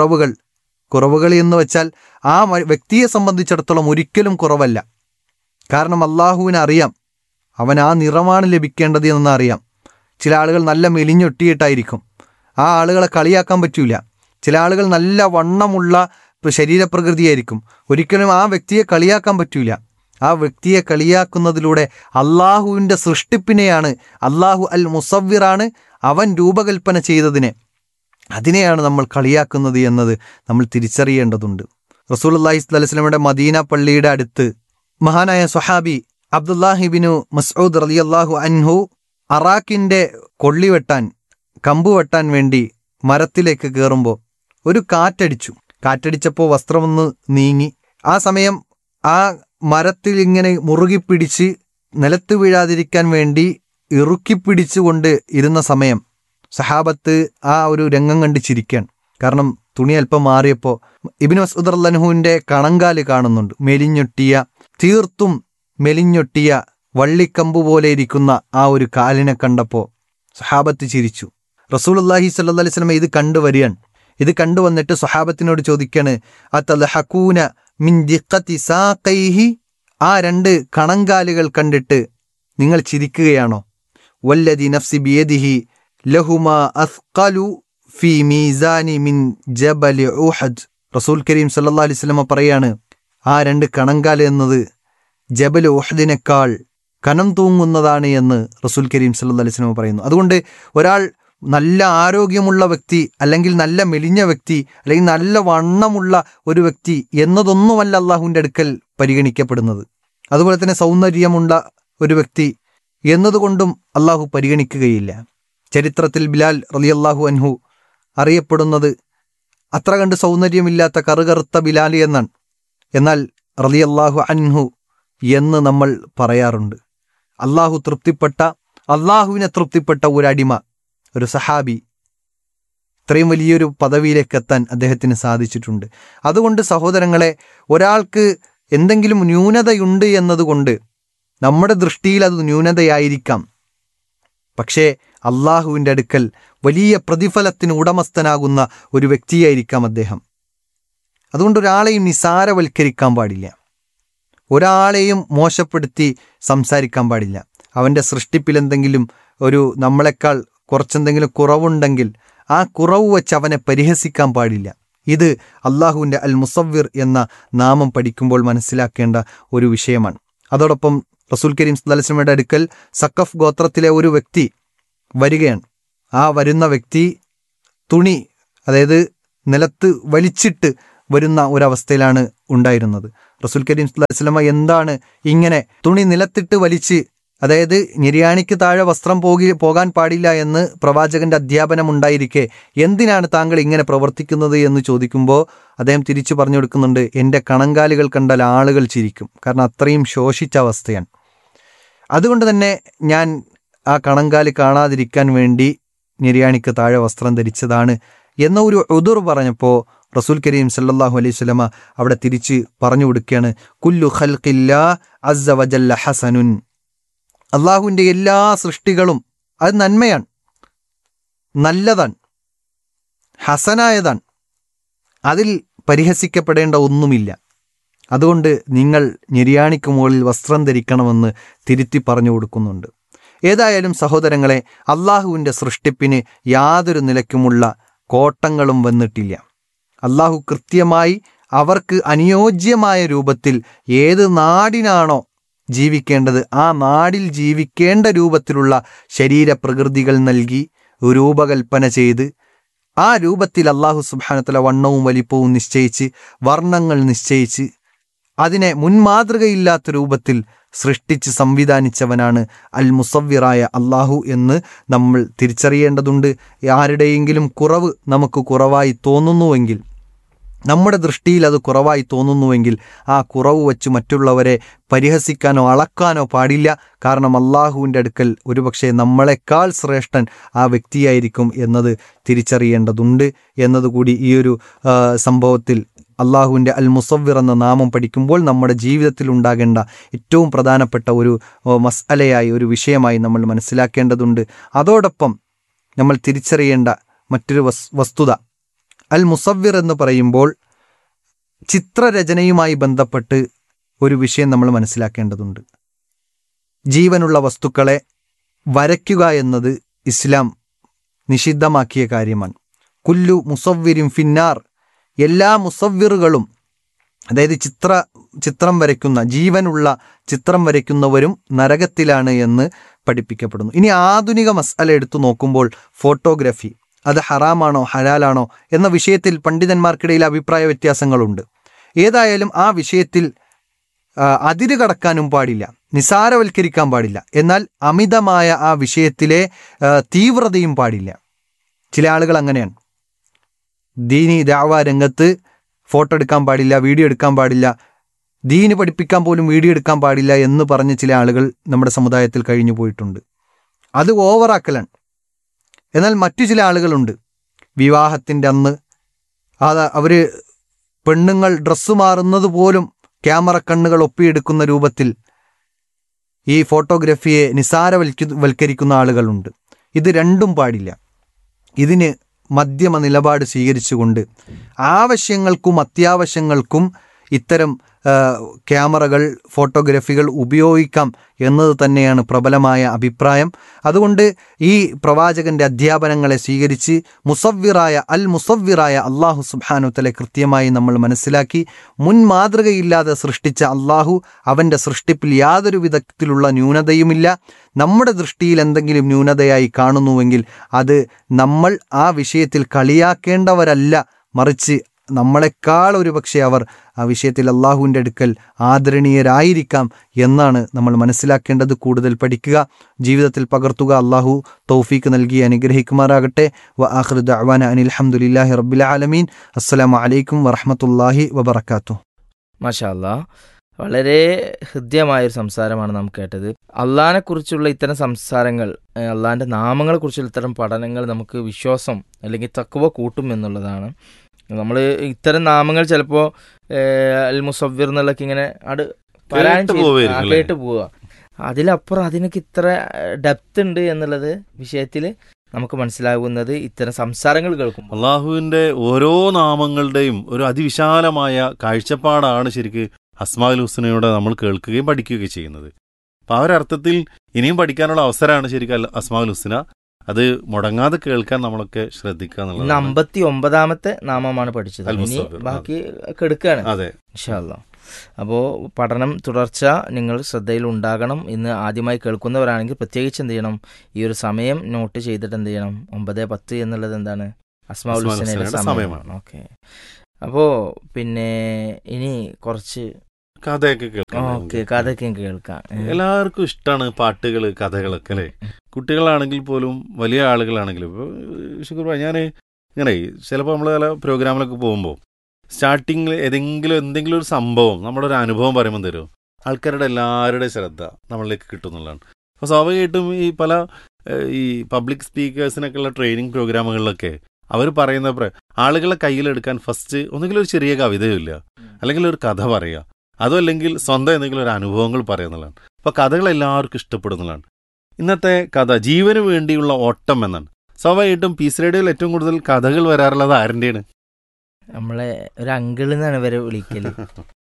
കുറവുകൾ എന്ന് വെച്ചാൽ ആ വ്യക്തിയെ സംബന്ധിച്ചിടത്തോളം ഒരിക്കലും കുറവല്ല. കാരണം അള്ളാഹുവിന് അറിയാം അവൻ ആ നിറമാണ് ലഭിക്കേണ്ടത് എന്നറിയാം. ചില ആളുകൾ നല്ല മെലിഞ്ഞൊട്ടിയിട്ടായിരിക്കും, ആ ആളുകളെ കളിയാക്കാൻ പറ്റൂല. ചില ആളുകൾ നല്ല വണ്ണമുള്ള ശരീരപ്രകൃതിയായിരിക്കും, ഒരിക്കലും ആ വ്യക്തിയെ കളിയാക്കാൻ പറ്റൂല. ആ വ്യക്തിയെ കളിയാക്കുന്നതിലൂടെ അള്ളാഹുവിൻ്റെ സൃഷ്ടിപ്പിനെയാണ്, അള്ളാഹു അൽ മുസവ്വിറാണ്, അവൻ രൂപകൽപ്പന ചെയ്തതിനെ, അതിനെയാണ് നമ്മൾ കളിയാക്കുന്നത് എന്നത് നമ്മൾ തിരിച്ചറിയേണ്ടതുണ്ട്. റസൂലുള്ളാഹി സ്വല്ലല്ലാഹു അലൈഹി വസല്ലമയുടെ മദീന പള്ളിയുടെ അടുത്ത് മഹാനായ സ്വഹാബി അബ്ദുല്ലാഹി ഇബ്നു മസ്ഊദ് റളിയല്ലാഹു അൻഹു അറാഖിൻ്റെ കൊള്ളി വെട്ടാൻ, കമ്പ് വെട്ടാൻ വേണ്ടി മരത്തിലേക്ക് കയറുമ്പോൾ ഒരു കാറ്റടിച്ചപ്പോൾ വസ്ത്രമൊന്ന് നീങ്ങി. ആ സമയം ആ മരത്തിൽ ഇങ്ങനെ മുറുകിപ്പിടിച്ച് നിലത്ത് വീഴാതിരിക്കാൻ വേണ്ടി ഇറുക്കിപ്പിടിച്ചുകൊണ്ട് ഇരുന്ന സമയം സഹാബത്ത് ആ ഒരു രംഗം കണ്ട് ചിരിക്കാൻ. കാരണം തുണി അല്പം മാറിയപ്പോൾ ഇബ്നു മസ്ഊദ് റളിയല്ലാഹു അൻഹുവിൻ്റെ കണങ്കാല് കാണുന്നുണ്ട്. തീർത്തും മെലിഞ്ഞൊട്ടിയ വള്ളിക്കമ്പ് പോലെ ഇരിക്കുന്ന ആ ഒരു കാലിനെ കണ്ടപ്പോൾ സഹാബത്ത് ചിരിച്ചു. റസൂലുള്ളാഹി സ്വല്ലല്ലാഹു അലൈഹി വസല്ലം ഇത് കണ്ടുവരികയാണ്. ഇത് കണ്ടുവന്നിട്ട് സ്വഹാബത്തിനോട് ചോദിക്കാണ്, അതൽഹഖൂന മിൻ ദിഖത്തി സാഖൈഹി, ആ രണ്ട് കണങ്കാലുകൾ കണ്ടിട്ട് നിങ്ങൾ ചിരിക്കുകയാണോ? വല്ലദി നഫ്സി ബിയദിഹി ലഹുമാ അസ്ഖലു ഫീ മീസാനി മിൻ ജബലി ഉഹദ്. റസൂൽ കരീം സല്ലല്ലാഹു അലൈഹി വസല്ലം പറയാണ്, ആ രണ്ട് കണങ്കാല് എന്നത് ജബൽ ഉഹദിനേക്കാൾ കനം തൂങ്ങുന്നതാണ് എന്ന് റസൂൽ കരീം സല്ലല്ലാഹു അലൈഹി വസല്ലം പറയുന്നു. അതുകൊണ്ട് ഒരാൾ നല്ല ആരോഗ്യമുള്ള വ്യക്തി, അല്ലെങ്കിൽ നല്ല മെലിഞ്ഞ വ്യക്തി, അല്ലെങ്കിൽ നല്ല വണ്ണമുള്ള ഒരു വ്യക്തി എന്നതൊന്നുമല്ല അള്ളാഹുവിൻ്റെ അടുക്കൽ പരിഗണിക്കപ്പെടുന്നത്. അതുപോലെ തന്നെ സൗന്ദര്യമുള്ള ഒരു വ്യക്തി എന്നതുകൊണ്ടും അള്ളാഹു പരിഗണിക്കുകയില്ല. ചരിത്രത്തിൽ ബിലാൽ റളിയല്ലാഹു അൻഹു അറിയപ്പെടുന്നത് അത്ര കണ്ട് സൗന്ദര്യമില്ലാത്ത കറുകറുത്ത ബിലാൽ എന്നാണ്. എന്നാൽ റളിയല്ലാഹു അൻഹു എന്ന് നമ്മൾ പറയാറുണ്ട്. അള്ളാഹുവിനെ തൃപ്തിപ്പെട്ട ഒരു അടിമ, ഒരു സഹാബി, ഇത്രയും വലിയൊരു പദവിയിലേക്ക് എത്താൻ അദ്ദേഹത്തിന് സാധിച്ചിട്ടുണ്ട്. അതുകൊണ്ട് സഹോദരങ്ങളെ, ഒരാൾക്ക് എന്തെങ്കിലും ന്യൂനതയുണ്ട് എന്നതുകൊണ്ട് നമ്മുടെ ദൃഷ്ടിയിൽ അത് ന്യൂനതയായിരിക്കാം, പക്ഷേ അള്ളാഹുവിൻ്റെ അടുക്കൽ വലിയ പ്രതിഫലത്തിന് ഉടമസ്ഥനാകുന്ന ഒരു വ്യക്തിയായിരിക്കാം അദ്ദേഹം. അതുകൊണ്ട് ഒരാളെയും നിസാരവൽക്കരിക്കാൻ പാടില്ല, ഒരാളെയും മോശപ്പെടുത്തി സംസാരിക്കാൻ പാടില്ല. അവൻ്റെ സൃഷ്ടിപ്പിൽ എന്തെങ്കിലും നമ്മളെക്കാൾ കുറച്ചെന്തെങ്കിലും കുറവുണ്ടെങ്കിൽ ആ കുറവ് വെച്ച് അവനെ പരിഹസിക്കാൻ പാടില്ല. ഇത് അള്ളാഹുവിൻ്റെ അൽ മുസവ്വിർ എന്ന നാമം പഠിക്കുമ്പോൾ മനസ്സിലാക്കേണ്ട ഒരു വിഷയമാണ്. അതോടൊപ്പം റസൂൽ കരീം സല്ലല്ലാഹു അലൈഹി വസല്ലമയുടെ അടുക്കൽ സഖഫ് ഗോത്രത്തിലെ ഒരു വ്യക്തി വരികയാണ്. ആ വരുന്ന വ്യക്തി തുണി, അതായത് നിലത്ത് വലിച്ചിട്ട് വരുന്ന ഒരവസ്ഥയിലാണ് ഉണ്ടായിരുന്നത്. റസൂൽ കരീം സല്ലല്ലാഹു അലൈഹി വസല്ലമ എന്താണ് ഇങ്ങനെ തുണി നിലത്തിട്ട് വലിച്ച്, അതായത് നിര്യാണിക്ക് താഴെ വസ്ത്രം പോകാൻ പാടില്ല എന്ന് പ്രവാചകന്റെ അധ്യാപനം ഉണ്ടായിരിക്കെ എന്തിനാണ് താങ്കൾ ഇങ്ങനെ പ്രവർത്തിക്കുന്നത് എന്ന് ചോദിക്കുമ്പോൾ അദ്ദേഹം തിരിച്ചു പറഞ്ഞു കൊടുക്കുന്നുണ്ട്, എൻ്റെ കണങ്കാലുകൾ കണ്ടാൽ ആളുകൾ ചിരിക്കും, കാരണം അത്രയും ശോഷിച്ച അവസ്ഥയാണ്. അതുകൊണ്ട് തന്നെ ഞാൻ ആ കണങ്കാല് കാണാതിരിക്കാൻ വേണ്ടി നിര്യാണിക്ക് താഴെ വസ്ത്രം ധരിച്ചതാണ് എന്ന ഒരു ഉദുർ പറഞ്ഞപ്പോൾ റസൂൽ കരീം സല്ലല്ലാഹു അലൈഹി വസല്ലമ അവിടെ തിരിച്ച് പറഞ്ഞു കൊടുക്കുകയാണ്, കുല്ലു ഖൽഖില്ലാ അസ്സ വജല്ല ഹസനുൻ. അള്ളാഹുവിൻ്റെ എല്ലാ സൃഷ്ടികളും അത് നന്മയാണ്, നല്ലതാണ്, ഹസനായതാണ്, അതിൽ പരിഹസിക്കപ്പെടേണ്ട ഒന്നുമില്ല. അതുകൊണ്ട് നിങ്ങൾ നിര്യാണിക്ക് മുകളിൽ വസ്ത്രം ധരിക്കണമെന്ന് തിരുത്തി പറഞ്ഞു കൊടുക്കുന്നുണ്ട്. ഏതായാലും സഹോദരങ്ങളെ, അള്ളാഹുവിൻ്റെ സൃഷ്ടിപ്പിന് യാതൊരു നിലയ്ക്കുമുള്ള കോട്ടങ്ങളും വന്നിട്ടില്ല. അള്ളാഹു കൃത്യമായി അവർക്ക് അനുയോജ്യമായ രൂപത്തിൽ ഏത് നാടിനാണോ ജീവിക്കേണ്ടത് ആ നാടിൽ ജീവിക്കേണ്ട രൂപത്തിലുള്ള ശരീരപ്രകൃതികൾ നൽകി രൂപകൽപ്പന ചെയ്ത് ആ രൂപത്തിൽ അല്ലാഹു സുബ്ഹാനഹു വ തആല വണ്ണവും വലിപ്പവും നിശ്ചയിച്ച് വർണ്ണങ്ങൾ നിശ്ചയിച്ച് അതിനെ മുൻമാതൃകയില്ലാത്ത രൂപത്തിൽ സൃഷ്ടിച്ച് സംവിധാനിച്ചവനാണ് അൽ മുസവ്വിറായ അല്ലാഹു എന്ന് നമ്മൾ തിരിച്ചറിയേണ്ടതുണ്ട്. ആരുടെയെങ്കിലും കുറവ് നമുക്ക് കുറവായി തോന്നുന്നുവെങ്കിൽ, നമ്മുടെ ദൃഷ്ടിയിൽ അത് കുറവായി തോന്നുന്നുവെങ്കിൽ ആ കുറവ് വച്ച് മറ്റുള്ളവരെ പരിഹസിക്കാനോ അളക്കാനോ പാടില്ല. കാരണം അള്ളാഹുവിൻ്റെ അടുക്കൽ ഒരുപക്ഷെ നമ്മളെക്കാൾ ശ്രേഷ്ഠൻ ആ വ്യക്തിയായിരിക്കും എന്നത് തിരിച്ചറിയേണ്ടതുണ്ട് എന്നതുകൂടി ഈ ഒരു സംഭവത്തിൽ അള്ളാഹുവിൻ്റെ അൽ മുസവ്വിർ എന്ന നാമം പഠിക്കുമ്പോൾ നമ്മുടെ ജീവിതത്തിൽ ഉണ്ടാകേണ്ട ഏറ്റവും പ്രധാനപ്പെട്ട ഒരു മസ്അലയായി, ഒരു വിഷയമായി നമ്മൾ മനസ്സിലാക്കേണ്ടതുണ്ട്. അതോടൊപ്പം നമ്മൾ തിരിച്ചറിയേണ്ട മറ്റൊരു വസ്തുത, അൽ മുസവ്വിർ എന്ന് പറയുമ്പോൾ ചിത്രരചനയുമായി ബന്ധപ്പെട്ട് ഒരു വിഷയം നമ്മൾ മനസ്സിലാക്കേണ്ടതുണ്ട്. ജീവനുള്ള വസ്തുക്കളെ വരയ്ക്കുക എന്നത് ഇസ്ലാം നിഷിദ്ധമാക്കിയ കാര്യമാണ്. കുല്ലു മുസവ്വിരിൻ ഫിന്നാർ, എല്ലാ മുസവ്വിറുകളും, അതായത് ചിത്രം വരയ്ക്കുന്ന, ജീവനുള്ള ചിത്രം വരയ്ക്കുന്നവരും നരകത്തിലാണ് എന്ന് പഠിപ്പിക്കപ്പെടുന്നു. ഇനി ആധുനിക മസ്അല എടുത്തു നോക്കുമ്പോൾ ഫോട്ടോഗ്രാഫി അത് ഹറാമാണോ ഹലാലാണോ എന്ന വിഷയത്തിൽ പണ്ഡിതന്മാർക്കിടയിൽ അഭിപ്രായ വ്യത്യാസങ്ങളുണ്ട്. ഏതായാലും ആ വിഷയത്തിൽ അതിര് കടക്കാനും പാടില്ല, നിസാരവൽക്കരിക്കാൻ പാടില്ല. എന്നാൽ അമിതമായ ആ വിഷയത്തിലെ തീവ്രതയും പാടില്ല. ചില ആളുകൾ അങ്ങനെയാണ്. ദീനി ദഅവ രംഗത്ത് ഫോട്ടോ എടുക്കാൻ പാടില്ല, വീഡിയോ എടുക്കാൻ പാടില്ല, ദീന് പഠിപ്പിക്കാൻ പോലും വീഡിയോ എടുക്കാൻ പാടില്ല എന്ന് പറഞ്ഞ് ചില ആളുകൾ നമ്മുടെ സമുദായത്തിൽ കഴിഞ്ഞു പോയിട്ടുണ്ട്. അത് ഓവറാക്കലാണ്. എന്നാൽ മറ്റു ചില ആളുകളുണ്ട്, വിവാഹത്തിൻ്റെ അന്ന് അവർ പെണ്ണുങ്ങൾ ഡ്രസ്സ് മാറുന്നത് പോലും ക്യാമറ കണ്ണുകൾ ഒപ്പിയെടുക്കുന്ന രൂപത്തിൽ ഈ ഫോട്ടോഗ്രാഫിയെ നിസാരവൽക്കരിക്കുന്ന ആളുകളുണ്ട്. ഇത് രണ്ടും പാടില്ല. ഇതിന് മധ്യമ നിലപാട് സ്വീകരിച്ചുകൊണ്ട് ആവശ്യങ്ങൾക്കും അത്യാവശ്യങ്ങൾക്കും ഇത്തരം ക്യാമറകൾ, ഫോട്ടോഗ്രാഫികൾ ഉപയോഗിക്കാം എന്നത് തന്നെയാണ് പ്രബലമായ അഭിപ്രായം. അതുകൊണ്ട് ഈ പ്രവാചകന്റെ അധ്യാപനങ്ങളെ സ്വീകരിച്ച് അൽ മുസവ്വിറായ അല്ലാഹു സുബ്ഹാനഹു വ തആല കൃത്യമായി നമ്മൾ മനസ്സിലാക്കി, മുൻ മാതൃകയില്ലാതെ സൃഷ്ടിച്ച അല്ലാഹു, അവൻ്റെ സൃഷ്ടിപ്പിൽ യാതൊരു വിധത്തിലുള്ള ന്യൂനതയുമില്ല. നമ്മുടെ ദൃഷ്ടിയിൽ എന്തെങ്കിലും ന്യൂനതയായി കാണുന്നുവെങ്കിൽ അത് നമ്മൾ ആ വിഷയത്തിൽ കളിയാക്കേണ്ടവരല്ല, മറിച്ച് നമ്മളെക്കാൾ ഒരു പക്ഷേ അവർ ആ വിഷയത്തിൽ അള്ളാഹുവിൻ്റെ അടുക്കൽ ആദരണീയരായിരിക്കാം എന്നാണ് നമ്മൾ മനസ്സിലാക്കേണ്ടത്. കൂടുതൽ പഠിക്കുക, ജീവിതത്തിൽ പകർത്തുക. അള്ളാഹു തൗഫീക്ക് നൽകി അനുഗ്രഹിക്കുമാറാകട്ടെ. വ ആഖിറു ദഅ്വാന അനിൽ ഹംദുലില്ലാഹി റബ്ബിൽ ആലമീൻ. അസ്സലാമു അലൈക്കും വറഹ്മത്തുള്ളാഹി വബറകാതുഹു. മാഷാ അല്ലാഹ്, വളരെ ഹൃദ്യമായൊരു സംസാരമാണ് നാം കേട്ടത്. അള്ളാഹിനെ കുറിച്ചുള്ള ഇത്തരം സംസാരങ്ങൾ, അള്ളാഹിൻ്റെ നാമങ്ങളെക്കുറിച്ചുള്ള ഇത്തരം പഠനങ്ങൾ നമുക്ക് വിശ്വാസം അല്ലെങ്കിൽ തഖ്വ കൂട്ടും എന്നുള്ളതാണ്. നമ്മൾ ഇത്തരം നാമങ്ങൾ ചിലപ്പോൾ അൽ മുസവ്വിർ എന്നുള്ളതൊക്കെ ഇങ്ങനെ കേട്ട് പോവുക, അതിലപ്പുറം അതിനൊക്കെ ഇത്ര ഡെപ്ത് ഉണ്ട് എന്നുള്ളത് വിഷയത്തിൽ നമുക്ക് മനസ്സിലാകുന്നത് ഇത്തരം സംസാരങ്ങൾ കേൾക്കും. അള്ളാഹുവിൻ്റെ ഓരോ നാമങ്ങളുടെയും ഒരു അതിവിശാലമായ കാഴ്ചപ്പാടാണ് ശരിക്ക് അസ്മാഉൽ ഹുസ്നയുടെ നമ്മൾ കേൾക്കുകയും പഠിക്കുകയും ചെയ്യുന്നത്. അപ്പോൾ ആ ഒരു അർത്ഥത്തിൽ ഇനിയും പഠിക്കാനുള്ള അവസരമാണ് ശരിക്കും അസ്മാഉൽ ഹുസ്ന. അത് മുടങ്ങാതെ കേൾക്കാൻ നമ്മളൊക്കെ ശ്രദ്ധിക്കുക എന്നുള്ളത്. 59ാമത്തെ നാമമാണ് പഠിച്ചത്, ഇനി ബാക്കി കെടുക്കുകയാണ്. അതെ, ഇൻഷാ അല്ലാഹ്. അപ്പോൾ പഠനം തുടർച്ച നിങ്ങൾ ശ്രദ്ധയിൽ ഉണ്ടാകണം. ഇന്ന് ആദ്യമായി കേൾക്കുന്നവരാണെങ്കിൽ പ്രത്യേകിച്ച് എന്ത് ചെയ്യണം, ഈ ഒരു സമയം നോട്ട് ചെയ്തിട്ട് എന്ത് ചെയ്യണം, 9:10 എന്നുള്ളത് എന്താണ്, അസ്മാഉൽ ഹുസ്നയുടെ സമയമാണ്. ഓക്കെ, അപ്പോൾ പിന്നെ ഇനി കുറച്ച് കഥയൊക്കെ കേൾക്കാം. എല്ലാവർക്കും ഇഷ്ടമാണ് പാട്ടുകൾ, കഥകളൊക്കെ അല്ലേ. കുട്ടികളാണെങ്കിൽ പോലും വലിയ ആളുകളാണെങ്കിലും. ഇപ്പോൾ ശുക്ർ, ഞാൻ ഇങ്ങനെ ചിലപ്പോൾ നമ്മൾ പല പ്രോഗ്രാമിലൊക്കെ പോകുമ്പോൾ സ്റ്റാർട്ടിങ്ങിൽ എന്തെങ്കിലും ഒരു സംഭവം, നമ്മുടെ ഒരു അനുഭവം പറയുമ്പോൾ തരും, ആൾക്കാരുടെ എല്ലാവരുടെയും ശ്രദ്ധ നമ്മളിലേക്ക് കിട്ടുന്നുള്ളതാണ്. അപ്പോൾ സ്വാഭാവികമായിട്ടും ഈ പല ഈ പബ്ലിക് സ്പീക്കേഴ്സിനൊക്കെ ഉള്ള ട്രെയിനിങ് പ്രോഗ്രാമുകളിലൊക്കെ അവർ പറയുന്ന ആളുകളെ കയ്യിലെടുക്കാൻ ഫസ്റ്റ് ഒന്നുകിൽ ഒരു ചെറിയ കവിതയില്ല, അല്ലെങ്കിൽ ഒരു കഥ പറയുക, അതോ അല്ലെങ്കിൽ സ്വന്തം എന്തെങ്കിലും ഒരു അനുഭവങ്ങൾ പറയുന്നതാണ്. അപ്പോൾ കഥകൾ എല്ലാവർക്കും ഇഷ്ടപ്പെടുന്നതാണ്. ഇന്നത്തെ കഥ ജീവന് വേണ്ടിയുള്ള ഓട്ടം എന്നാണ്. സ്വാഭാവികമായിട്ടും പീസ് റേഡിയോയിൽ ഏറ്റവും കൂടുതൽ കഥകൾ വരാറുള്ളത് ആരുടെയാണ്? നമ്മളെ ഒരു അങ്കിൾ എന്നാണ് ഇവരെ വിളിക്കല്,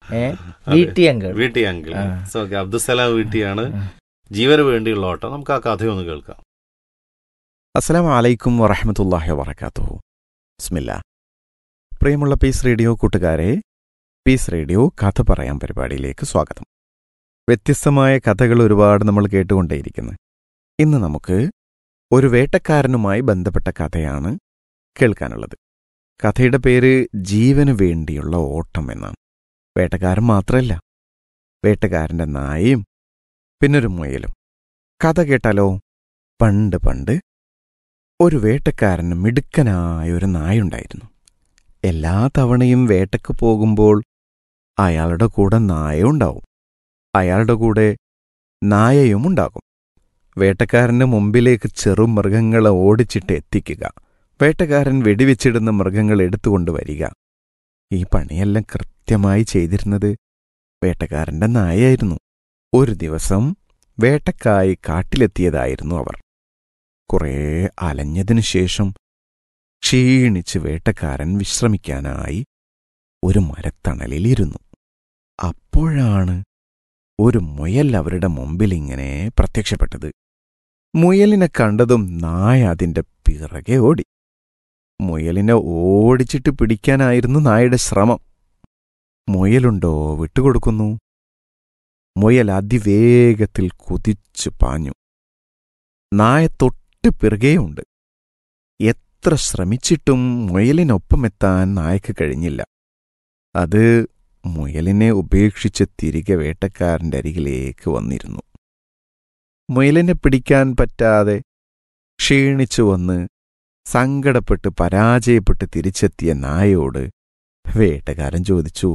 വീട്ടി അങ്കിൾ. അബ്ദുസലാം വീട്ടിയാണ് ജീവന് വേണ്ടിയുള്ള ഓട്ടം. നമുക്ക് ആ കഥയൊന്ന് കേൾക്കാം. അസ്സലാമു അലൈക്കും വറഹ്മത്തുള്ളാഹി വബറകാതുഹു. ബിസ്മില്ലാ. പ്രിയമുള്ള പീസ് റേഡിയോ കൂട്ടുകാരെ, പീസ് റേഡിയോ കഥ പറയാൻ പരിപാടിയിലേക്ക് സ്വാഗതം. വ്യത്യസ്തമായ കഥകൾ ഒരുപാട് നമ്മൾ കേട്ടുകൊണ്ടേയിരിക്കുന്നു. ഇന്ന് നമുക്ക് ഒരു വേട്ടക്കാരനുമായി ബന്ധപ്പെട്ട കഥയാണ് കേൾക്കാനുള്ളത്. കഥയുടെ പേര് ജീവന് വേണ്ടിയുള്ള ഓട്ടം എന്നാണ്. വേട്ടക്കാരൻ മാത്രമല്ല, വേട്ടക്കാരൻ്റെ നായയും പിന്നൊരു മുയലും. കഥ കേട്ടാലോ? പണ്ട് പണ്ട് ഒരു വേട്ടക്കാരന് മിടുക്കനായ ഒരു നായുണ്ടായിരുന്നു. എല്ലാ തവണയും വേട്ടയ്ക്ക് പോകുമ്പോൾ അയാളുടെ കൂടെ നായയുണ്ടാവും, അയാളുടെ കൂടെ നായയും ഉണ്ടാകും. വേട്ടക്കാരൻ്റെ മുമ്പിലേക്ക് ചെറുമൃഗങ്ങളെ ഓടിച്ചിട്ട് എത്തിക്കുക, വേട്ടക്കാരൻ വെടിവെച്ചിടുന്ന മൃഗങ്ങൾ എടുത്തുകൊണ്ടുവരിക. ഈ പണിയെല്ലാം കൃത്യമായി ചെയ്തിരുന്നത് വേട്ടക്കാരൻ്റെ നായയായിരുന്നു. ഒരു ദിവസം വേട്ടക്കായി കാട്ടിലെത്തിയതായിരുന്നു അവർ. കുറേ അലഞ്ഞതിനു ശേഷം ക്ഷീണിച്ച് വേട്ടക്കാരൻ വിശ്രമിക്കാനായി ഒരു മരത്തണലിലിരുന്നു. അപ്പോഴാണ് ഒരു മുയൽ അവരുടെ മുമ്പിലിങ്ങനെ പ്രത്യക്ഷപ്പെട്ടത്. മുയലിനെ കണ്ടതും നായ അതിൻ്റെ പിറകെ ഓടി. മുയലിനെ ഓടിച്ചിട്ട് പിടിക്കാനായിരുന്നു നായയുടെ ശ്രമം. മുയലുണ്ടോ വിട്ടുകൊടുക്കുന്നു. മുയൽ അതിവേഗത്തിൽ കുതിച്ചു പാഞ്ഞു. നായ തൊട്ട് പിറകെയുണ്ട്. എത്ര ശ്രമിച്ചിട്ടും മുയലിനൊപ്പമെത്താൻ നായക്ക് കഴിഞ്ഞില്ല. അത് മുയലിനെ ഉപേക്ഷിച്ച് തിരികെ വേട്ടക്കാരൻ്റെ അരികിലേക്ക് വന്നിരുന്നു. മുയലിനെ പിടിക്കാൻ പറ്റാതെ ക്ഷീണിച്ചു വന്ന് സങ്കടപ്പെട്ട് പരാജയപ്പെട്ട് തിരിച്ചെത്തിയ നായയോട് വേട്ടക്കാരൻ ചോദിച്ചു,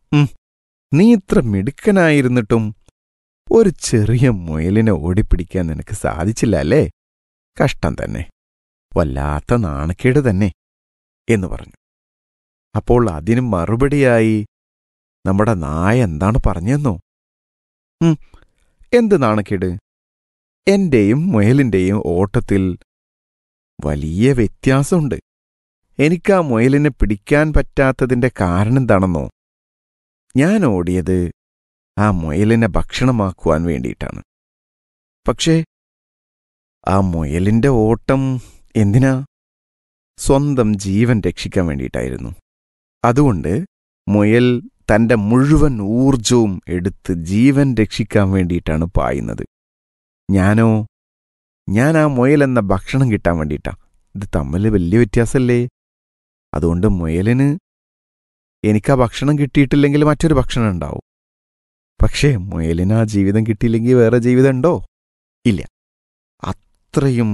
നീ ഇത്ര മിടുക്കനായിരുന്നിട്ടും ഒരു ചെറിയ മുയലിനെ ഓടിപ്പിടിക്കാൻ നിനക്ക് സാധിച്ചില്ല അല്ലേ? കഷ്ടം തന്നെ, വല്ലാത്ത നാണക്കേട് തന്നെ എന്ന് പറഞ്ഞു. അപ്പോൾ അതിന് മറുപടിയായി നമ്മുടെ നായ എന്താണ് പറഞ്ഞെന്നോ? എന്ത് നാണക്കേട്? എന്റെയും മുയലിന്റെയും ഓട്ടത്തിൽ വലിയ വ്യത്യാസമുണ്ട്. എനിക്കാ മുയലിനെ പിടിക്കാൻ പറ്റാത്തതിന്റെ കാരണം എന്താണെന്നോ? ഞാൻ ഓടിയത് ആ മുയലിനെ ഭക്ഷണമാക്കുവാൻ വേണ്ടിയിട്ടാണ്. പക്ഷേ ആ മുയലിന്റെ ഓട്ടം എന്തിനാ? സ്വന്തം ജീവൻ രക്ഷിക്കാൻ വേണ്ടിയിട്ടായിരുന്നു. അതുകൊണ്ട് മുയൽ തന്റെ മുഴുവൻ ഊർജവും എടുത്ത് ജീവൻ രക്ഷിക്കാൻ വേണ്ടിയിട്ടാണ് പായുന്നത്. ഞാനോ, ഞാൻ ആ മുയലെന്ന ഭക്ഷണം കിട്ടാൻ വേണ്ടിയിട്ടാ. ഇത് തമ്മിൽ വലിയ വ്യത്യാസമല്ലേ? അതുകൊണ്ട് മുയലിന് എനിക്കാ ഭക്ഷണം കിട്ടിയിട്ടില്ലെങ്കിൽ മറ്റൊരു ഭക്ഷണം ഉണ്ടാവും. പക്ഷേ മുയലിന് ആ ജീവിതം കിട്ടിയില്ലെങ്കിൽ വേറെ ജീവിതം ഉണ്ടോ? ഇല്ല. അത്രയും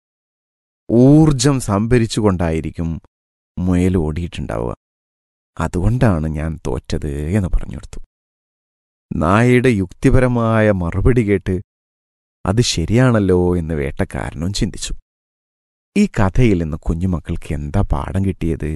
ഊർജം സംഭരിച്ചുകൊണ്ടായിരിക്കും മുയൽ ഓടിയിട്ടുണ്ടാവുക. അതുകൊണ്ടാണ് ഞാൻ തോറ്റത് എന്ന് പറഞ്ഞുകൊടുത്തു. നായയുടെ യുക്തിപരമായ മറുപടി കേട്ട് അത് ശരിയാണല്ലോ എന്ന് വേട്ടക്കാരനും ചിന്തിച്ചു. ഈ കഥയിൽ നിന്ന് കുഞ്ഞുമക്കൾക്ക് എന്താ പാഠം കിട്ടിയത്?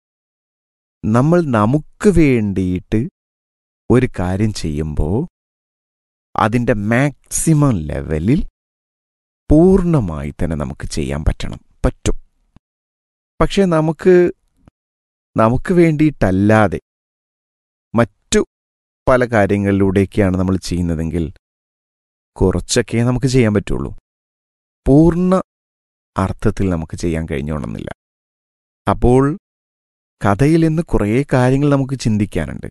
നമ്മൾ നമുക്ക് വേണ്ടിയിട്ട് ഒരു കാര്യം ചെയ്യുമ്പോൾ അതിൻ്റെ മാക്സിമം ലെവലിൽ പൂർണ്ണമായി തന്നെ നമുക്ക് ചെയ്യാൻ പറ്റും. പക്ഷേ നമുക്ക് വേണ്ടിയിട്ടല്ലാതെ മറ്റു പല കാര്യങ്ങളിലൂടെയൊക്കെയാണ് നമ്മൾ ചെയ്യുന്നതെങ്കിൽ കുറച്ചൊക്കെ നമുക്ക് ചെയ്യാൻ പറ്റുള്ളൂ. പൂർണ്ണ അർത്ഥത്തിൽ നമുക്ക് ചെയ്യാൻ കഴിഞ്ഞോണമെന്നില്ല. അപ്പോൾ കഥയിൽ നിന്ന് കുറേ കാര്യങ്ങൾ നമുക്ക് ചിന്തിക്കാനുണ്ട്.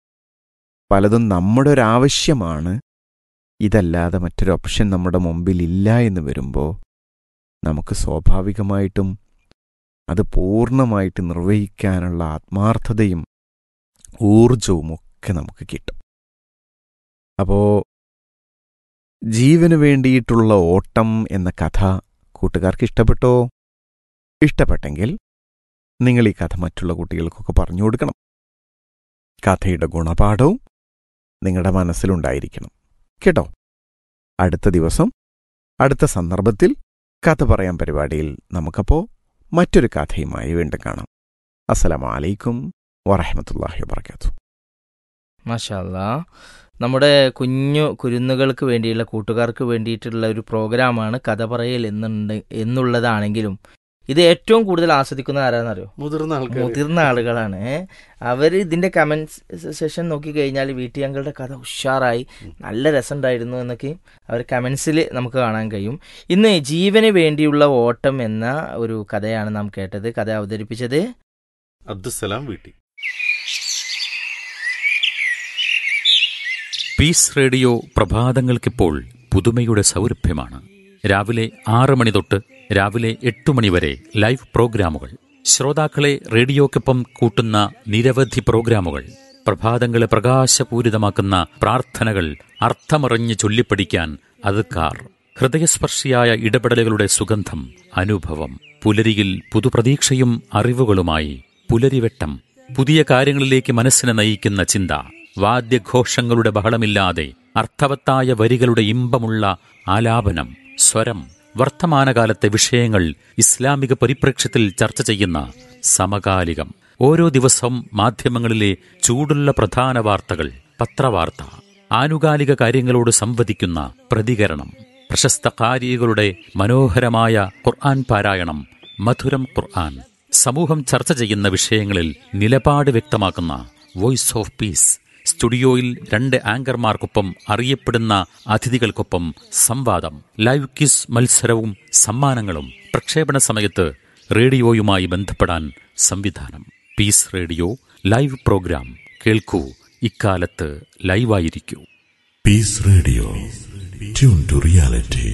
പലതും നമ്മുടെ ഒരാവശ്യമാണ്, ഇതല്ലാതെ മറ്റൊരു ഓപ്ഷൻ നമ്മുടെ മുമ്പിലില്ല എന്ന് വരുമ്പോൾ നമുക്ക് സ്വാഭാവികമായിട്ടും അത് പൂർണ്ണമായിട്ട് നിർവഹിക്കാനുള്ള ആത്മാർത്ഥതയും ഊർജവും ഒക്കെ നമുക്ക് കിട്ടും. അപ്പോൾ ജീവന് വേണ്ടിയിട്ടുള്ള ഓട്ടം എന്ന കഥ കൂട്ടുകാർക്ക് ഇഷ്ടപ്പെട്ടോ? ഇഷ്ടപ്പെട്ടെങ്കിൽ നിങ്ങൾ ഈ കഥ മറ്റുള്ള കുട്ടികൾക്കൊക്കെ പറഞ്ഞു കൊടുക്കണം. കഥയുടെ ഗുണപാഠവും നിങ്ങളുടെ മനസ്സിലുണ്ടായിരിക്കണം കേട്ടോ. അടുത്ത ദിവസം അടുത്ത സന്ദർഭത്തിൽ കഥ പറയാൻ പരിപാടിയിൽ നമുക്കപ്പോൾ മറ്റൊരു കഥയുമായി വീണ്ടും കാണാം. അസ്സലാമു അലൈക്കും വറഹ്മത്തുള്ളാഹി വബറകാതുഹു. മാഷാ അല്ലാ, നമ്മുടെ കുഞ്ഞു കുരുന്നുകൾക്ക് വേണ്ടിയുള്ള കൂട്ടുകാർക്ക് വേണ്ടിയിട്ടുള്ള ഒരു പ്രോഗ്രാമാണ് കഥ പറയൽ എന്നുള്ളതാണെങ്കിലും ഇത് ഏറ്റവും കൂടുതൽ ആസ്വദിക്കുന്നത് ആരാന്നറിയോ? മുതിർന്ന ആളുകളാണ്. അവർ ഇതിൻ്റെ കമൻസ് സെഷൻ നോക്കിക്കഴിഞ്ഞാൽ വീട്ടി അങ്കളുടെ കഥ ഉഷാറായി, നല്ല രസമുണ്ടായിരുന്നു എന്നൊക്കെ അവർ കമൻസിൽ നമുക്ക് കാണാൻ കഴിയും. ഇന്ന് ജീവന് വേണ്ടിയുള്ള ഓട്ടം എന്ന ഒരു കഥയാണ് നാം കേട്ടത്. കഥ അവതരിപ്പിച്ചത് അബ്ദുസ്സലാം വീട്ടി. പീസ് റേഡിയോ പ്രഭാതങ്ങൾക്കിപ്പോൾ പുതുമയുടെ സൗരഭ്യമാണ്. രാവിലെ 6 മണി തൊട്ട് രാവിലെ 8 മണി വരെ ലൈവ് പ്രോഗ്രാമുകൾ. ശ്രോതാക്കളെ റേഡിയോക്കൊപ്പം കൂട്ടുന്ന നിരവധി പ്രോഗ്രാമുകൾ. പ്രഭാതങ്ങളെ പ്രകാശപൂരിതമാക്കുന്ന പ്രാർത്ഥനകൾ, അർത്ഥമറിഞ്ഞ് ചൊല്ലിപ്പഠിക്കാൻ അദ്കാർ, ഹൃദയസ്പർശിയായ ഇടപെടലുകളുടെ സുഗന്ധം, അനുഭവം. പുലരിയിൽ പുതുപ്രതീക്ഷയും അറിവുകളുമായി പുലരിവെട്ടം. പുതിയ കാര്യങ്ങളിലേക്ക് മനസ്സിനെ നയിക്കുന്ന ചിന്ത. വാദ്യഘോഷങ്ങളുടെ ബഹളമില്ലാതെ അർത്ഥവത്തായ വരികളുടെ ഇമ്പമുള്ള ആലാപനം, സ്വരം. വർത്തമാനകാലത്തെ വിഷയങ്ങൾ ഇസ്ലാമിക പരിപ്രേക്ഷ്യത്തിൽ ചർച്ച ചെയ്യുന്ന സമകാലികം. ഓരോ ദിവസവും മാധ്യമങ്ങളിലെ ചൂടുള്ള പ്രധാന വാർത്തകൾ, പത്രവാർത്ത, ആനുകാലിക കാര്യങ്ങളോട് സംവദിക്കുന്ന പ്രതികരണം, പ്രശസ്ത ഖാരികളുടെ മനോഹരമായ ഖുർആൻ പാരായണം, മധുരം ഖുർആൻ. സമൂഹം ചർച്ച ചെയ്യുന്ന വിഷയങ്ങളിൽ നിലപാട് വ്യക്തമാക്കുന്ന വോയിസ് ഓഫ് പീസ്. സ്റ്റുഡിയോയിൽ 2 ആങ്കർമാർക്കൊപ്പം അറിയപ്പെടുന്ന അതിഥികൾക്കൊപ്പം സംവാദം, ലൈവ് ക്വിസ് മത്സരവും സമ്മാനങ്ങളും. പ്രക്ഷേപണ സമയത്ത് റേഡിയോയുമായി ബന്ധപ്പെടാൻ സംവിധാനം. പീസ് റേഡിയോ ലൈവ് പ്രോഗ്രാം കേൾക്കൂ. ഇക്കാലത്ത് ലൈവായിരിക്കൂ. Piece radio, tune to reality.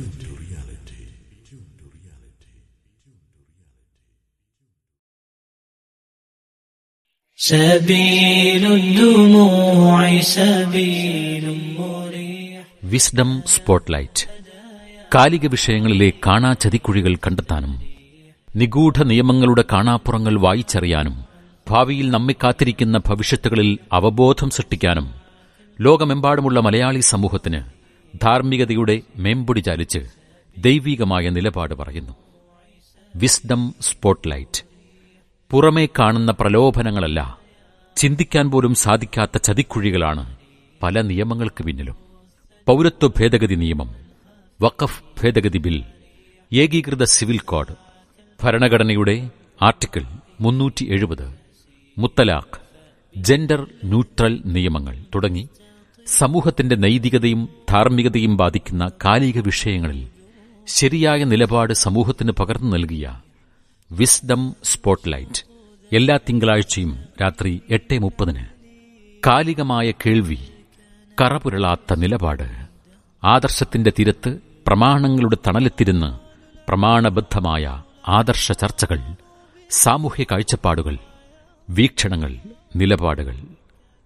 Wisdom spotlight. കാലിക വിഷയങ്ങളിലെ കാണാചതിക്കുഴികൾ കണ്ടെത്താനും നിഗൂഢ നിയമങ്ങളുടെ കാണാപ്പുറങ്ങൾ വായിച്ചറിയാനും ഭാവിയിൽ നമ്മെ കാത്തിരിക്കുന്ന ഭവിഷ്യത്തുകളിൽ അവബോധം സൃഷ്ടിക്കാനും ലോകമെമ്പാടുമുള്ള മലയാളി സമൂഹത്തിന് ധാർമ്മികതയുടെ മേമ്പൊടി ചാലിച്ച് ദൈവികമായ നിലപാട് പറയുന്നു. Wisdom spotlight. പുറമേ കാണുന്ന പ്രലോഭനങ്ങളല്ല, ചിന്തിക്കാൻ പോലും സാധിക്കാത്ത ചതിക്കുഴികളാണ് പല നിയമങ്ങൾക്ക് പിന്നിലും. പൗരത്വ ഭേദഗതി നിയമം, വഖഫ് ഭേദഗതി ബിൽ, ഏകീകൃത സിവിൽ കോഡ്, ഭരണഘടനയുടെ ആർട്ടിക്കിൾ 370, മുത്തലാഖ്, ജെൻഡർ ന്യൂട്രൽ നിയമങ്ങൾ തുടങ്ങി സമൂഹത്തിന്റെ നൈതികതയും ധാർമ്മികതയും ബാധിക്കുന്ന കാലിക വിഷയങ്ങളിൽ ശരിയായ നിലപാട് സമൂഹത്തിന് പകർന്നു നൽകിയ വിസ്ഡം സ്പോട്ട്ലൈറ്റ് എല്ലാ തിങ്കളാഴ്ചയും രാത്രി 8:30. കാലികമായ കേൾവി, കറപുരളാത്ത നിലപാട്, ആദർശത്തിന്റെ തീരത്ത് പ്രമാണങ്ങളുടെ തണലെത്തിരുന്ന് പ്രമാണബദ്ധമായ ആദർശ ചർച്ചകൾ, സാമൂഹ്യ കാഴ്ചപ്പാടുകൾ, വീക്ഷണങ്ങൾ, നിലപാടുകൾ.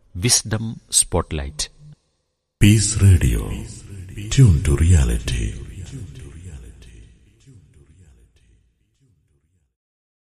Wisdom spotlight. Piece radio, tune to reality.